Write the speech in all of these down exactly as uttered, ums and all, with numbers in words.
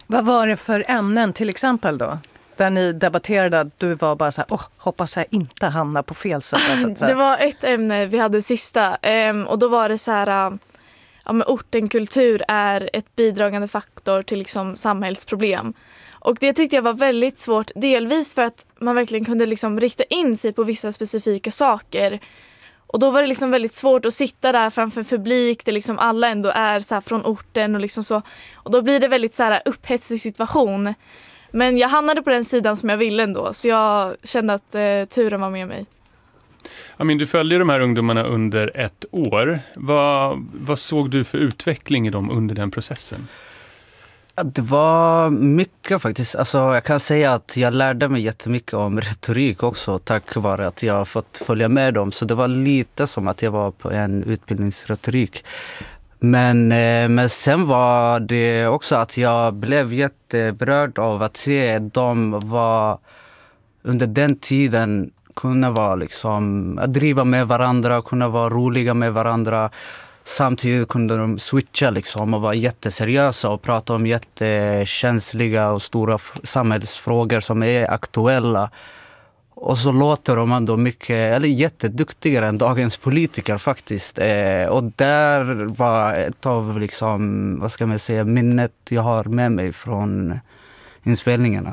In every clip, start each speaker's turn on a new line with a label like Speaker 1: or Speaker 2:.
Speaker 1: Vad var det för ämnen till exempel då? Där ni debatterade att du var bara så här, åh, hoppas jag inte hamnar på fel sätt. Så att säga.
Speaker 2: Det var ett ämne vi hade sista um, och då var det så här, ja, men ortenkultur är ett bidragande faktor till liksom samhällsproblem. Och det tyckte jag var väldigt svårt, delvis för att man verkligen kunde liksom rikta in sig på vissa specifika saker. Och då var det liksom väldigt svårt att sitta där framför en publik där liksom alla ändå är så här från orten och liksom så. Och då blir det väldigt så här upphetsig situation. Men jag hamnade på den sidan som jag ville ändå, så jag kände att eh, turen var med mig.
Speaker 3: Amin, du följde de här ungdomarna under ett år. Vad, vad såg du för utveckling i dem under den processen?
Speaker 4: Det var mycket faktiskt. Alltså, jag kan säga att jag lärde mig jättemycket om retorik också tack vare att jag har fått följa med dem. Så det var lite som att jag var på en utbildningsretorik. Men, men sen var det också att jag blev jätteberörd av att se dem var under den tiden kunna vara liksom, att driva med varandra, kunna vara roliga med varandra. Samtidigt kunde de switcha liksom och vara jätteseriösa och prata om jättekänsliga och stora samhällsfrågor som är aktuella. Och så låter de ändå mycket, eller jätteduktigare än dagens politiker faktiskt. Eh, och där var ett av liksom, vad ska man säga, minnet jag har med mig från inspelningarna.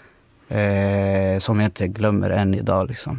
Speaker 4: Eh, som jag inte glömmer än idag liksom.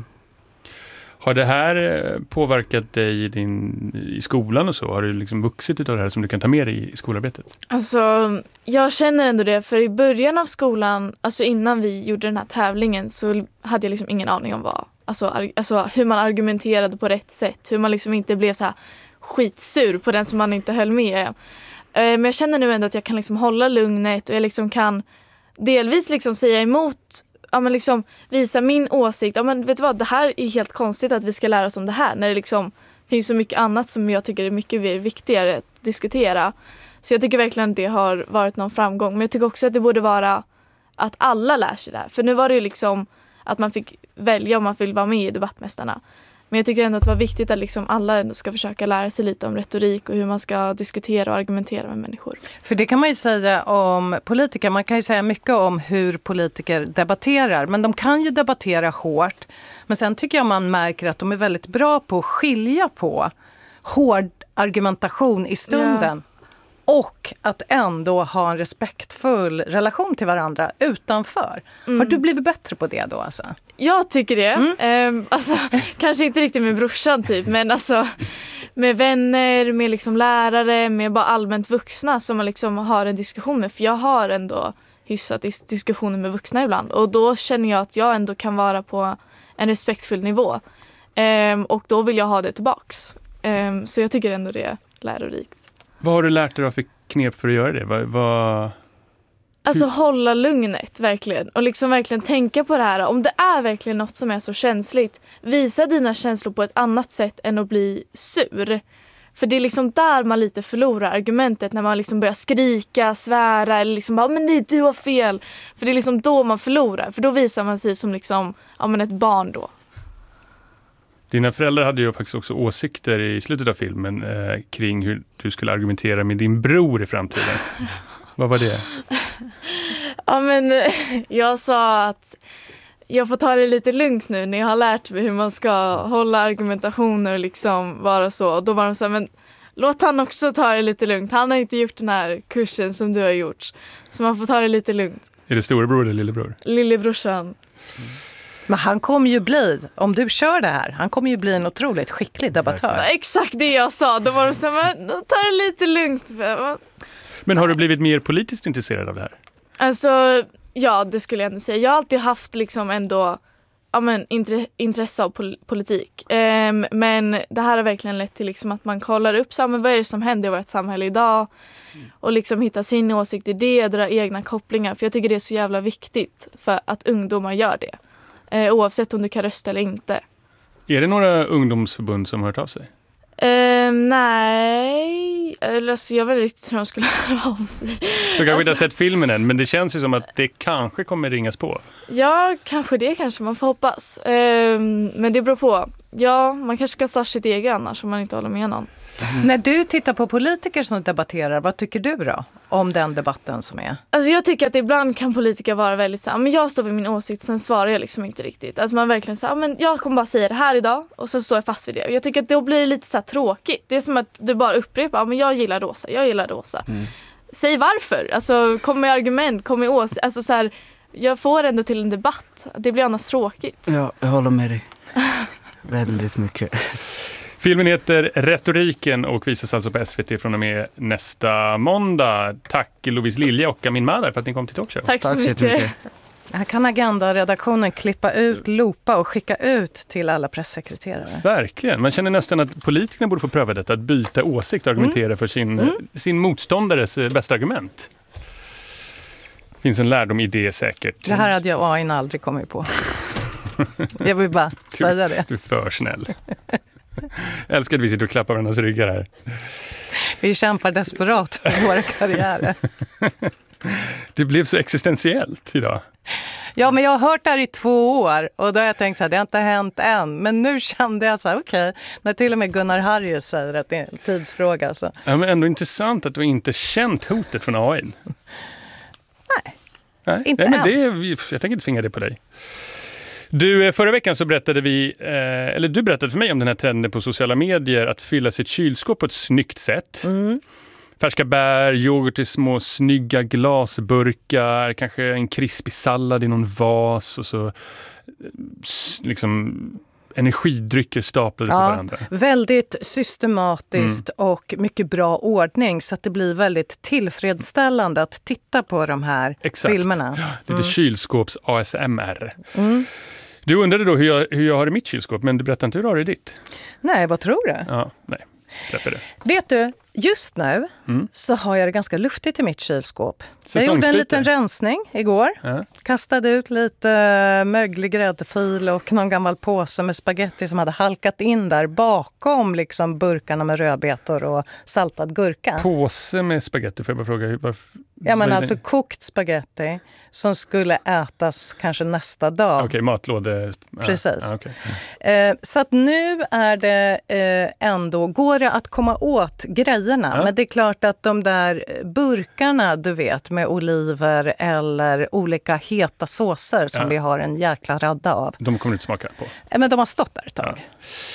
Speaker 3: Har det här påverkat dig i, din, i skolan och så? Har du liksom vuxit utav det här som du kan ta med dig i skolarbetet?
Speaker 2: Alltså, jag känner ändå det. För i början av skolan, alltså innan vi gjorde den här tävlingen, så hade jag liksom ingen aning om vad. Alltså, ar- alltså hur man argumenterade på rätt sätt. Hur man liksom inte blev så här skitsur på den som man inte höll med. Eh, men jag känner nu ändå att jag kan liksom hålla lugnet och jag liksom kan delvis liksom säga emot. Ja, men liksom visa min åsikt. Ja, men vet du vad, det här är helt konstigt att vi ska lära oss om det här när det liksom finns så mycket annat som jag tycker är mycket viktigare att diskutera. Så jag tycker verkligen att det har varit någon framgång. Men jag tycker också att det borde vara att alla lär sig det här. För nu var det ju liksom att man fick välja om man vill vara med i Debattmästarna. Men jag tycker ändå att det var viktigt att liksom alla ändå ska försöka lära sig lite om retorik och hur man ska diskutera och argumentera med människor.
Speaker 1: För det kan man ju säga om politiker. Man kan ju säga mycket om hur politiker debatterar. Men de kan ju debattera hårt. Men sen tycker jag man märker att de är väldigt bra på att skilja på hård argumentation i stunden. Ja. Och att ändå ha en respektfull relation till varandra utanför. Mm. Har du blivit bättre på det då alltså?
Speaker 2: Jag tycker det. Mm. Ehm, alltså, kanske inte riktigt med brorsan typ, men alltså med vänner, med liksom lärare, med bara allmänt vuxna som man liksom har en diskussion med. För jag har ändå hyfsat dis- diskussioner med vuxna ibland. Och då känner jag att jag ändå kan vara på en respektfull nivå. Ehm, och då vill jag ha det tillbaks. Ehm, så jag tycker ändå det är lärorikt.
Speaker 3: Vad har du lärt dig av för knep för att göra det? Vad, vad...
Speaker 2: Alltså hålla lugnet verkligen. Och liksom verkligen tänka på det här. Om det är verkligen något som är så känsligt, visa dina känslor på ett annat sätt än att bli sur. För det är liksom där man lite förlorar argumentet. När man liksom börjar skrika, svära eller liksom bara, men nej, du har fel. För det är liksom då man förlorar. För då visar man sig som liksom, ja, men ett barn då.
Speaker 3: Dina föräldrar hade ju faktiskt också åsikter i slutet av filmen eh, kring hur du skulle argumentera med din bror i framtiden. Vad var det?
Speaker 2: Ja, men jag sa att jag får ta det lite lugnt nu när jag har lärt mig hur man ska hålla argumentationer och liksom vara så. Och då var de så här, men låt han också ta det lite lugnt. Han har inte gjort den här kursen som du har gjort. Så man får ta det lite lugnt.
Speaker 3: Är det storebror eller lillebror?
Speaker 2: Lillebrorsan. Mm.
Speaker 1: Men han kommer ju bli, om du kör det här, han kommer ju bli en otroligt skicklig debattör.
Speaker 2: Ja, exakt det jag sa. Då var de så här, men ta det lite lugnt.
Speaker 3: Men har du blivit mer politiskt intresserad av det här?
Speaker 2: Alltså, ja, det skulle jag ändå säga. Jag har alltid haft liksom ändå ja, men, intresse av pol- politik. Um, men det här har verkligen lett till liksom att man kollar upp så, men vad är det som händer i vårt samhälle idag? Mm. Och liksom hitta sin åsikt i det, dra egna kopplingar. För jag tycker det är så jävla viktigt för att ungdomar gör det. Uh, oavsett om du kan rösta eller inte.
Speaker 3: Är det några ungdomsförbund som har hört av sig?
Speaker 2: Uh, nej, alltså, jag vill riktigt tror de skulle höra av sig.
Speaker 3: Du kanske alltså, inte har sett filmen än, men det känns ju som att det kanske kommer ringas på.
Speaker 2: Ja, kanske det kanske man får hoppas. Uh, men det beror på. Ja, man kanske ska starta sitt eget annars om man inte håller med någon.
Speaker 1: Mm. När du tittar på politiker som debatterar, vad tycker du då? om den debatten som är?
Speaker 2: Alltså jag tycker att ibland kan politiker vara väldigt så här, men jag står vid min åsikt, sen svarar jag liksom inte riktigt. Alltså man verkligen säger, men jag kommer bara säga det här idag och så står jag fast vid det. Jag tycker att då blir det lite så här tråkigt. Det är som att du bara upprepar, men jag gillar rosa, jag gillar rosa. Mm. Säg varför. Alltså kom med argument, kom med åsikt. Alltså så här, jag får ändå till en debatt. Det blir annars tråkigt.
Speaker 4: Ja, jag håller med dig. Väldigt mycket.
Speaker 3: Filmen heter Retoriken och visas alltså på S V T från och med nästa måndag. Tack Lovise Lilja och Amin Madar för att ni kom till Talkshow.
Speaker 2: Tack så, Tack så mycket. mycket.
Speaker 1: Här kan Agenda-redaktionen klippa ut, loopa och skicka ut till alla pressekreterare.
Speaker 3: Verkligen. Man känner nästan att politikerna borde få pröva detta, att byta åsikt och argumentera mm. för sin, mm. sin motståndares bästa argument. Det finns en lärdom i det säkert.
Speaker 1: Det här hade jag A I aldrig kommit på. Jag vill bara
Speaker 3: du,
Speaker 1: säga det.
Speaker 3: Du är för snäll. Jag älskar att vi sitter och klappar varandras ryggar här.
Speaker 1: Vi kämpar desperat för våra karriärer.
Speaker 3: Det blev så existentiellt idag.
Speaker 1: Ja, men jag har hört det här i två år och då har jag tänkt att det har inte hänt än. Men nu kände jag så här, okej, okay, när till och med Gunnar Harrius säger att det är en tidsfråga. Så.
Speaker 3: Ja, men ändå intressant att du inte känt hotet från A I.
Speaker 1: Nej,
Speaker 3: Nej,
Speaker 1: inte
Speaker 3: nej, men
Speaker 1: än.
Speaker 3: Det, jag tänker inte tvinga det på dig. Du, förra veckan så berättade vi, eh, eller du berättade för mig om den här trenden på sociala medier att fylla sitt kylskåp på ett snyggt sätt. Mm. Färska bär, yoghurt i små snygga glasburkar, kanske en krispig sallad i någon vas och så liksom energidrycker staplade
Speaker 1: ja,
Speaker 3: på varandra.
Speaker 1: Väldigt systematiskt mm. och mycket bra ordning så att det blir väldigt tillfredsställande att titta på de här
Speaker 3: Exakt.
Speaker 1: filmerna.
Speaker 3: Ja, lite
Speaker 1: mm.
Speaker 3: kylskåps A S M R.
Speaker 1: Mm.
Speaker 3: Du undrade då hur jag, hur jag har i mitt kylskåp, men du berättar inte hur du har det i ditt.
Speaker 1: Nej, vad tror du?
Speaker 3: Ja, nej. Släpper det.
Speaker 1: Vet du, just nu mm. så har jag det ganska luftigt i mitt kylskåp. Jag gjorde en liten rensning igår. Ja. Kastade ut lite möglig gräddfil och någon gammal påse med spaghetti som hade halkat in där bakom liksom burkarna med rödbetor och saltad gurka.
Speaker 3: Påse med spaghetti, får jag bara fråga. Varför,
Speaker 1: ja, men alltså det? Kokt spaghetti som skulle ätas kanske nästa dag.
Speaker 3: Okej, okay, matlåde.
Speaker 1: Precis.
Speaker 3: Ja, okay.
Speaker 1: eh, så att nu är det eh, ändå, går det att komma åt grejerna. Ja. Men det är klart att de där burkarna, du vet, med oliver eller olika heta såser som ja. vi har en jäkla radda av.
Speaker 3: De kommer inte smaka på.
Speaker 1: Eh, men de har stått där ett tag. Ja.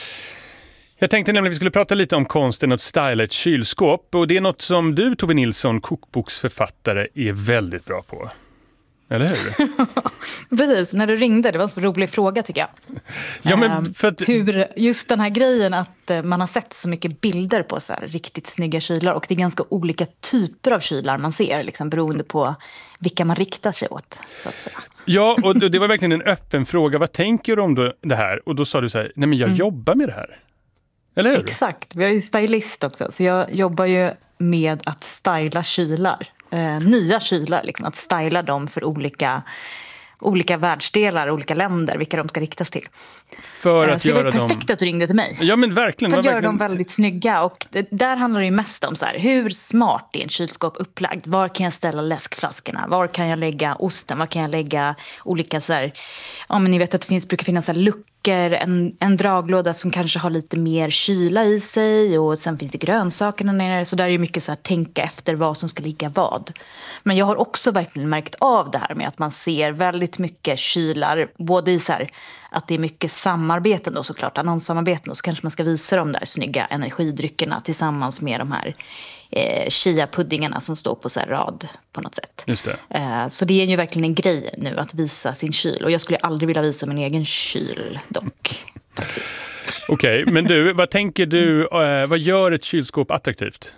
Speaker 3: Jag tänkte nämligen att vi skulle prata lite om konsten att styla ett kylskåp. Och det är något som du, Tove Nilsson, kokboksförfattare, är väldigt bra på. Eller hur?
Speaker 5: Precis, när du ringde, det var en så rolig fråga tycker jag.
Speaker 3: Ja, men för att...
Speaker 5: Hur, just den här grejen att man har sett så mycket bilder på så här riktigt snygga kylar och det är ganska olika typer av kylar man ser, liksom, beroende på vilka man riktar sig åt. Så att säga.
Speaker 3: Ja, och det var verkligen en öppen fråga. Vad tänker du om det här? Och då sa du så här, nej men jag mm. jobbar med det här. Eller hur?
Speaker 5: Exakt, vi har ju stylist också, så jag jobbar ju med att styla kylar. Eh, nya kylar, liksom, att styla dem för olika, olika världsdelar, olika länder, vilka de ska riktas till.
Speaker 3: För att
Speaker 5: eh, så
Speaker 3: göra
Speaker 5: det var perfekt
Speaker 3: dem...
Speaker 5: att du ringde till mig.
Speaker 3: Ja, men verkligen.
Speaker 5: För att göra
Speaker 3: verkligen...
Speaker 5: dem väldigt snygga. Och det, där handlar det ju mest om så här, hur smart är en kylskåp upplagd? Var kan jag ställa läskflaskorna? Var kan jag lägga osten? Var kan jag lägga olika så här... Ja, men ni vet att det finns, brukar finnas så här luckor. En, en draglåda som kanske har lite mer kyla i sig. Och sen finns det grönsakerna nere. Så där är det mycket så här, tänka efter vad som ska ligga vad. Men jag har också verkligen märkt av det här med att man ser väldigt mycket kylar. Både i så här, att det är mycket samarbeten då såklart, annonssamarbeten. Och så kanske man ska visa de där snygga energidryckerna tillsammans med de här eh, chia-puddingarna som står på så här rad på något sätt.
Speaker 3: Just det.
Speaker 5: Eh, så det är ju verkligen en grej nu att visa sin kyl. Och jag skulle aldrig vilja visa min egen kyl dock, faktiskt.
Speaker 3: Okej, okay, men du, vad tänker du, eh, vad gör ett kylskåp attraktivt?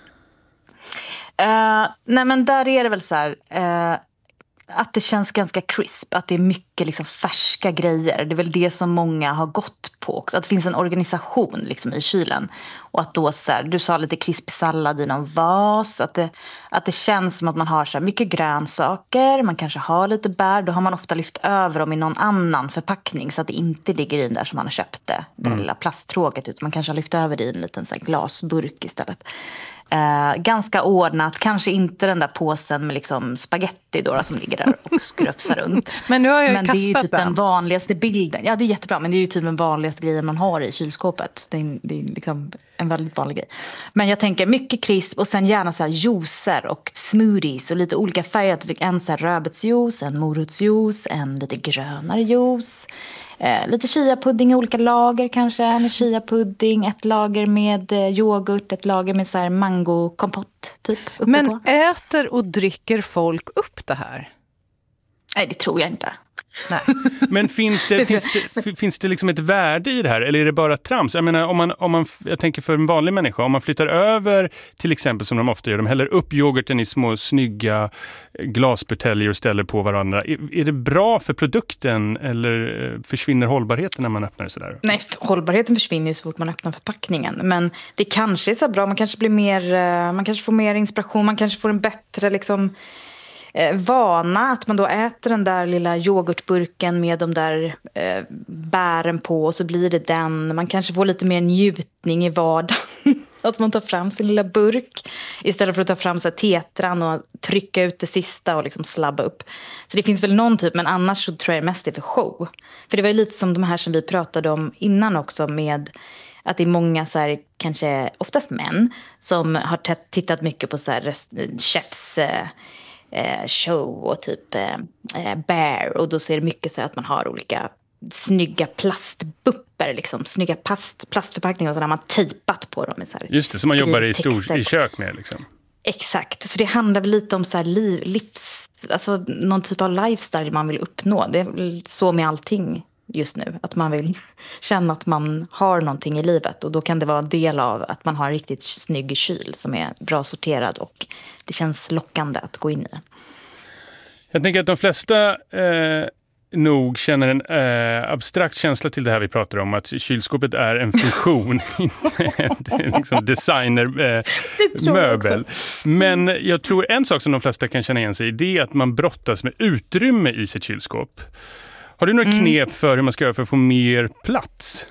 Speaker 5: Uh, nej men där är det väl så här... Uh, att det känns ganska crisp, att det är mycket liksom färska grejer. Det är väl det som många har gått på också. Att det finns en organisation liksom i kylen. Och att då så här, du sa lite krispig sallad i någon vas. Att det, att det känns som att man har så här mycket grönsaker. Man kanske har lite bär. Då har man ofta lyft över dem i någon annan förpackning. Så att det inte ligger i den där som man har köpt det. Det mm. lilla plasttråget. Utan man kanske har lyft över det i en liten så här glasburk istället. Eh, ganska ordnat, kanske inte den där påsen med liksom spaghetti då, som ligger där och skrufsar runt.
Speaker 1: Men nu har jag ju
Speaker 5: men det är ju
Speaker 1: kastat
Speaker 5: typ
Speaker 1: den.
Speaker 5: den vanligaste bilden. Ja, det är jättebra, men det är ju typ den vanligaste grejen man har i kylskåpet. Det är, det är liksom en väldigt vanlig grej. Men jag tänker mycket krisp och sen gärna så här juicer och smoothies och lite olika färger. En så här rödbetsjuice, en morotsjuice, en lite grönare juice. Eh, lite chia-pudding i olika lager kanske. En chia-pudding, ett lager med eh, yoghurt, ett lager med så här mango-kompott typ.
Speaker 1: Men
Speaker 5: på.
Speaker 1: äter och dricker folk upp det här?
Speaker 5: Nej, det tror jag inte.
Speaker 1: Nej.
Speaker 3: Men finns det, finns det, finns det liksom ett värde i det här? Eller är det bara trams? Jag menar, om man, om man, jag tänker för en vanlig människa, om man flyttar över till exempel som de ofta gör, de häller upp yoghurten i små snygga glasbuteljer och ställer på varandra. Är, är det bra för produkten eller försvinner hållbarheten när man öppnar det sådär?
Speaker 5: Nej, hållbarheten försvinner ju så fort man öppnar förpackningen. Men det kanske är så bra, man kanske blir mer, man kanske får mer inspiration, man kanske får en bättre liksom Eh, vana att man då äter den där lilla yoghurtburken med de där eh, bären på och så blir det den. Man kanske får lite mer njutning i vardagen. Att man tar fram sin lilla burk istället för att ta fram så här tetran och trycka ut det sista och liksom slabba upp. Så det finns väl någon typ, men annars så tror jag mest det är för show. För det var ju lite som de här som vi pratade om innan också med att det är många så här, kanske oftast män som har t- tittat mycket på så här rest- chefs eh, show och typ eh, bear och då ser det mycket så att man har olika snygga plastbupper liksom, snygga plast, plastförpackningar och så har man tejpat på dem med så här.
Speaker 3: Just det, som man jobbar i, stor, i kök med liksom.
Speaker 5: Exakt, så det handlar väl lite om så här liv, livs, alltså någon typ av lifestyle man vill uppnå. Det är väl så med allting just nu, att man vill känna att man har någonting i livet och då kan det vara en del av att man har en riktigt snygg kyl som är bra sorterad och det känns lockande att gå in i den.
Speaker 3: Jag tänker att de flesta eh, nog känner en eh, abstrakt känsla till det här vi pratar om, att kylskåpet är en funktion, inte en liksom designermöbel. Eh, Men jag tror en sak som de flesta kan känna igen sig i, det är att man brottas med utrymme i sitt kylskåp. Har du några mm. knep för hur man ska göra för att få mer plats?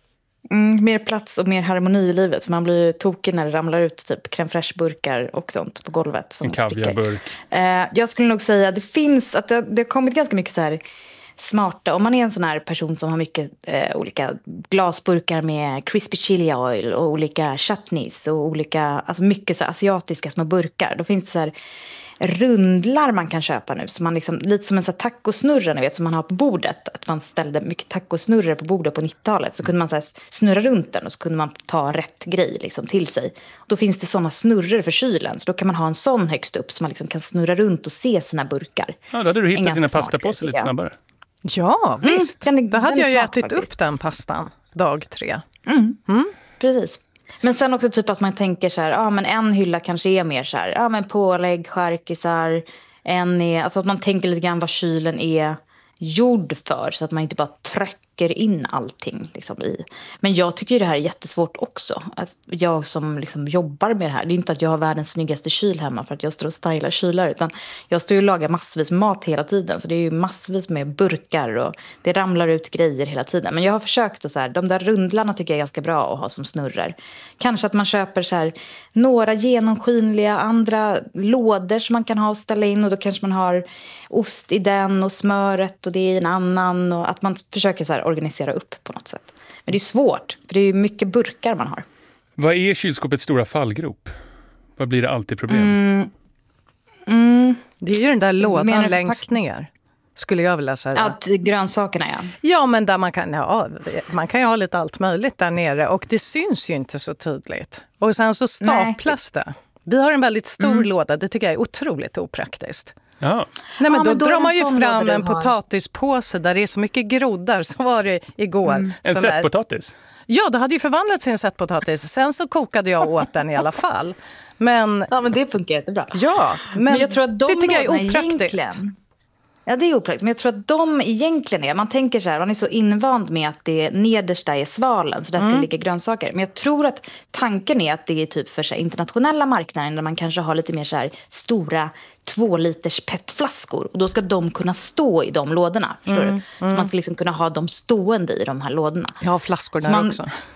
Speaker 5: Mm, mer plats och mer harmoni i livet. För man blir tokig när det ramlar ut typ crème fraîche-burkar och sånt på golvet. Som
Speaker 3: en kaviarburk.
Speaker 5: Eh, jag skulle nog säga att det finns, att det, det har kommit ganska mycket så här smarta. Om man är en sån här person som har mycket eh, olika glasburkar med crispy chili oil och olika chutneys och olika, alltså mycket så här asiatiska små burkar. Då finns det så här rundlar man kan köpa nu, så man liksom, lite som en sån här tacosnurra ni vet, som man har på bordet, att man ställde mycket tacosnurror på bordet på nittiotalet, så kunde man så här snurra runt den och så kunde man ta rätt grej liksom till sig. Och då finns det såna snurror för kylen, så då kan man ha en sån högst upp så man liksom kan snurra runt och se sina burkar.
Speaker 3: Ja, då hade du hittat dina pastapåsar lite snabbare.
Speaker 1: Ja, visst. Mm, då hade jag ju ätit
Speaker 5: faktiskt.
Speaker 1: upp den pastan dag tre.
Speaker 5: Mm. Mm. Precis. Men sen också typ att man tänker så här, ja men en hylla kanske är mer så här, ja men pålägg, skärkisar, en är, alltså att man tänker lite grann vad kylen är gjord för, så att man inte bara trycker in allting liksom i. Men jag tycker ju det här är jättesvårt också. Att jag som liksom jobbar med det här, det är inte att jag har världens snyggaste kyl hemma för att jag står och stylar kylar, utan jag står ju och lagar massvis mat hela tiden, så det är ju massvis med burkar och det ramlar ut grejer hela tiden. Men jag har försökt att så här, de där rundlarna tycker jag är ganska bra att ha som snurrar. Kanske att man köper så här några genomskinliga andra lådor som man kan ha och ställa in, och då kanske man har ost i den och smöret och det är en annan, och att man försöker så här organisera upp på något sätt. Men det är svårt, för det är ju mycket burkar man har.
Speaker 3: Vad är kylskåpets stora fallgrop? Vad blir det alltid problem?
Speaker 5: Mm. Mm.
Speaker 1: Det är ju den där lådan
Speaker 5: Menar
Speaker 1: längst ner, skulle jag vilja säga.
Speaker 5: Att grönsakerna, ja.
Speaker 1: Ja, men där man kan, ja, man kan ju ha lite allt möjligt där nere, och det syns ju inte så tydligt. Och sen så staplas Nej. det. Vi har en väldigt stor mm. låda, det tycker jag är otroligt opraktiskt.
Speaker 3: Ja.
Speaker 1: Nej, men
Speaker 5: ja,
Speaker 1: då,
Speaker 5: men då
Speaker 1: drar man ju fram en
Speaker 5: har.
Speaker 1: potatispåse där det är så mycket groddar, så var det igår.
Speaker 3: Mm. En sättpotatis?
Speaker 1: Ja, det hade ju förvandlats till en sättpotatis. Sen så kokade jag åt den i alla fall. Men,
Speaker 5: ja, men det funkar jättebra.
Speaker 1: Ja, men,
Speaker 5: men jag tror att de
Speaker 1: det tycker jag är opraktiskt.
Speaker 5: Egentligen... Ja, det är opraktiskt. Men jag tror att de egentligen är... Man tänker så här, man är så invand med att det nedersta är svalen, så där ska mm. ligga grönsaker. Men jag tror att tanken är att det är typ för så här, internationella marknaden där man kanske har lite mer så här, stora två liters petflaskor. Och då ska de kunna stå i de lådorna, förstår
Speaker 1: mm.
Speaker 5: du? Så mm. man ska liksom kunna ha dem stående i de här lådorna.
Speaker 1: Jag har flaskor där
Speaker 5: man...
Speaker 1: också.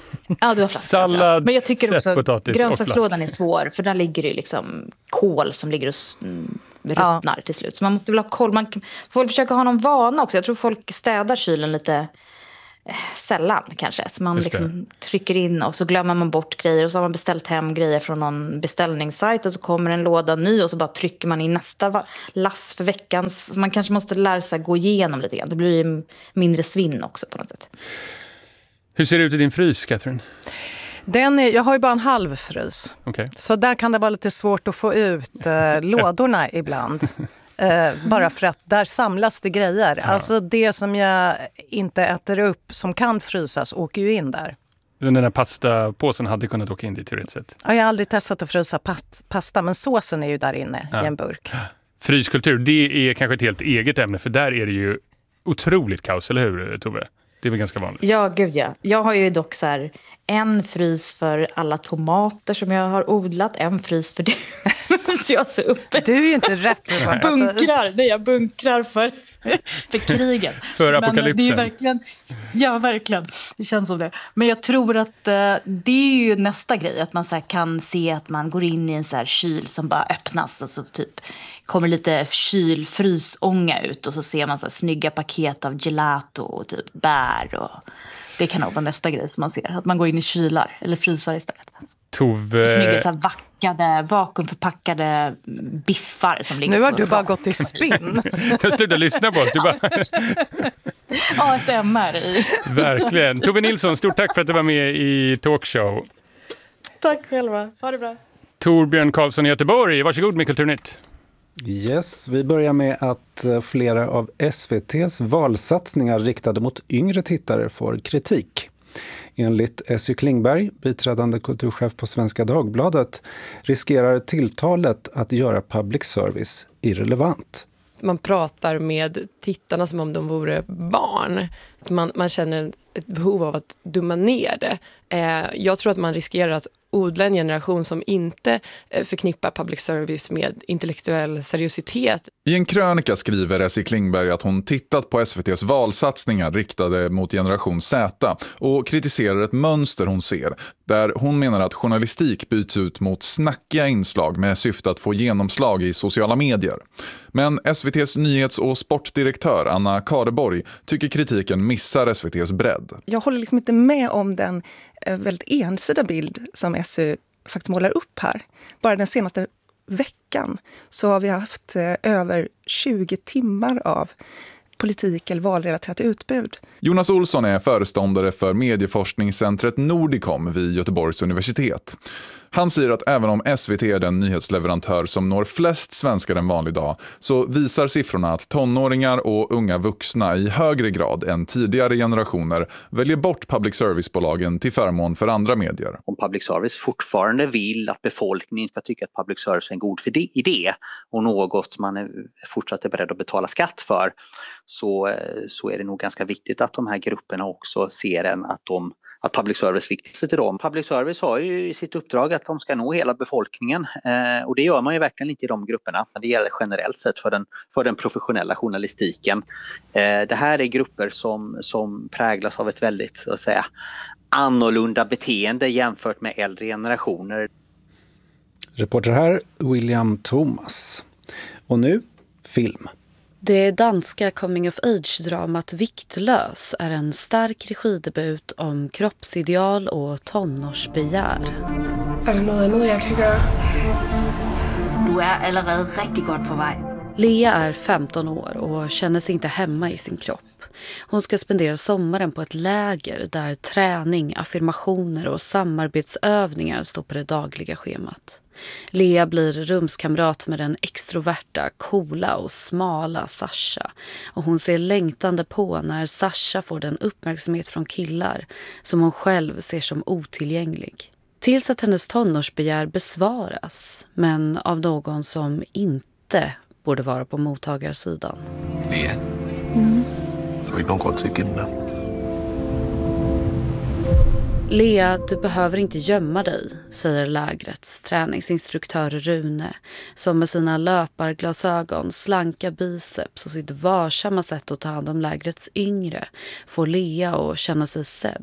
Speaker 5: Ja, du har flaskor.
Speaker 3: Sallad,
Speaker 5: men jag tycker också
Speaker 3: potatis
Speaker 5: grönsakslådan är svår. För där ligger det liksom kål som ligger och mm, ruttnar ja. till slut. Så man måste väl ha koll. Man får försöka ha någon vana också. Jag tror folk städar kylen lite eh, sällan kanske. Så man liksom trycker in och så glömmer man bort grejer. Och så har man beställt hem grejer från någon beställningssajt. Och så kommer en låda ny och så bara trycker man in nästa lass för veckan. Så man kanske måste lära sig gå igenom lite grann. Det blir ju mindre svinn också på något sätt.
Speaker 3: Hur ser det ut i din frys, Catherine?
Speaker 1: Den är, jag har ju bara en halv frys.
Speaker 3: Okay.
Speaker 1: Så där kan det vara lite svårt att få ut eh, lådorna ibland. Eh, bara för att där samlas det grejer. Ja. Alltså det som jag inte äter upp som kan frysas åker ju in där.
Speaker 3: Den där pastapåsen hade kunnat åka in dit teoretiskt sett?
Speaker 1: Ja, jag har aldrig testat att frysa pasta, men såsen är ju där inne ja. i en burk.
Speaker 3: Fryskultur, det är kanske ett helt eget ämne, för där är det ju otroligt kaos, eller hur Tove? Det är väl ganska vanligt.
Speaker 5: Ja, gud ja. Jag har ju dock så här, en frys för alla tomater som jag har odlat, en frys för det. Så jag är så uppe.
Speaker 1: Du är ju inte rätt.
Speaker 5: bunkrar, nej jag bunkrar för, för krigen.
Speaker 3: För apokalypsen.
Speaker 5: Men det är verkligen, ja, verkligen. Det känns som det. Men jag tror att uh, det är ju nästa grej. Att man så här, kan se att man går in i en så här kyl som bara öppnas och så typ kommer lite kylfrysånga ut och så ser man så här snygga paket av gelato och typ bär och det kan nog vara nästa grej som man ser. Att man går in i kylar eller frysar istället.
Speaker 3: Tove...
Speaker 5: Snygga så här vackade, vakuumförpackade biffar som ligger.
Speaker 1: Nu har
Speaker 5: på
Speaker 1: du bara gått i spinn.
Speaker 3: Jag slutar lyssna på oss. Du bara...
Speaker 5: A S M R i.
Speaker 3: Verkligen. Tove Nilsson, stort tack för att du var med i Talkshow.
Speaker 5: Tack själva. Ha det bra.
Speaker 3: Torbjörn Karlsson i Göteborg, varsågod med Kulturnytt.
Speaker 6: Yes, vi börjar med att flera av S V T:s valsatsningar riktade mot yngre tittare får kritik. Enligt Essy Klingberg, biträdande kulturchef på Svenska Dagbladet, riskerar tilltalet att göra public service irrelevant.
Speaker 7: Man pratar med tittarna som om de vore barn. Man, man känner ett behov av att dumma ner det. Eh, jag tror att man riskerar att odla en generation som inte eh, förknippar public service med intellektuell seriositet.
Speaker 8: I en krönika skriver Essy Klingberg att hon tittat på S V T:s valsatsningar riktade mot generation Z och kritiserar ett mönster hon ser, där hon menar att journalistik byts ut mot snackiga inslag med syfte att få genomslag i sociala medier. Men S V T:s nyhets- och sportdirektör Anna Kareborg tycker kritiken missar S V T:s bredd.
Speaker 9: Jag håller liksom inte med om den väldigt ensidiga bild som S U faktiskt målar upp här. Bara den senaste veckan så har vi haft över tjugo timmar av politik eller valrelaterat utbud.
Speaker 8: Jonas Olsson är föreståndare för medieforskningscentret Nordicom vid Göteborgs universitet. Han säger att även om S V T är den nyhetsleverantör som når flest svenskar en vanlig dag, så visar siffrorna att tonåringar och unga vuxna i högre grad än tidigare generationer väljer bort public service-bolagen till förmån för andra medier.
Speaker 10: Om public service fortfarande vill att befolkningen ska tycka att public service är en god idé och något man är fortsatt är beredd att betala skatt för, så, så är det nog ganska viktigt att de här grupperna också ser en att de att public service riktar sig till dem. Public service har ju i sitt uppdrag att de ska nå hela befolkningen eh, och det gör man ju verkligen inte i de grupperna. Det gäller generellt sett för den, för den professionella journalistiken. Eh, det här är grupper som, som präglas av ett väldigt så att säga, annorlunda beteende jämfört med äldre generationer.
Speaker 6: Reporter här, William Thomas. Och nu, film.
Speaker 11: Det danska coming of age-dramat Viktlös är en stark regidebut om kroppsideal och tonårsbegär.
Speaker 12: Är det något annat jag kan göra?
Speaker 13: Du är allerede riktigt gott på väg.
Speaker 11: Lea är femton år och känner sig inte hemma i sin kropp. Hon ska spendera sommaren på ett läger där träning, affirmationer och samarbetsövningar står på det dagliga schemat. Lea blir rumskamrat med den extroverta, coola och smala Sasha. Och hon ser längtande på när Sasha får den uppmärksamhet från killar som hon själv ser som otillgänglig. Tills att hennes tonårsbegär besvaras, men av någon som inte borde vara på mottagarsidan.
Speaker 14: Lea, mm. får inte någon kort cykel med.
Speaker 11: Lea, du behöver inte gömma dig, säger lägrets träningsinstruktör Rune, som med sina löparglasögon, slanka biceps och sitt varsamma sätt att ta hand om lägrets yngre får Lea att känna sig sedd.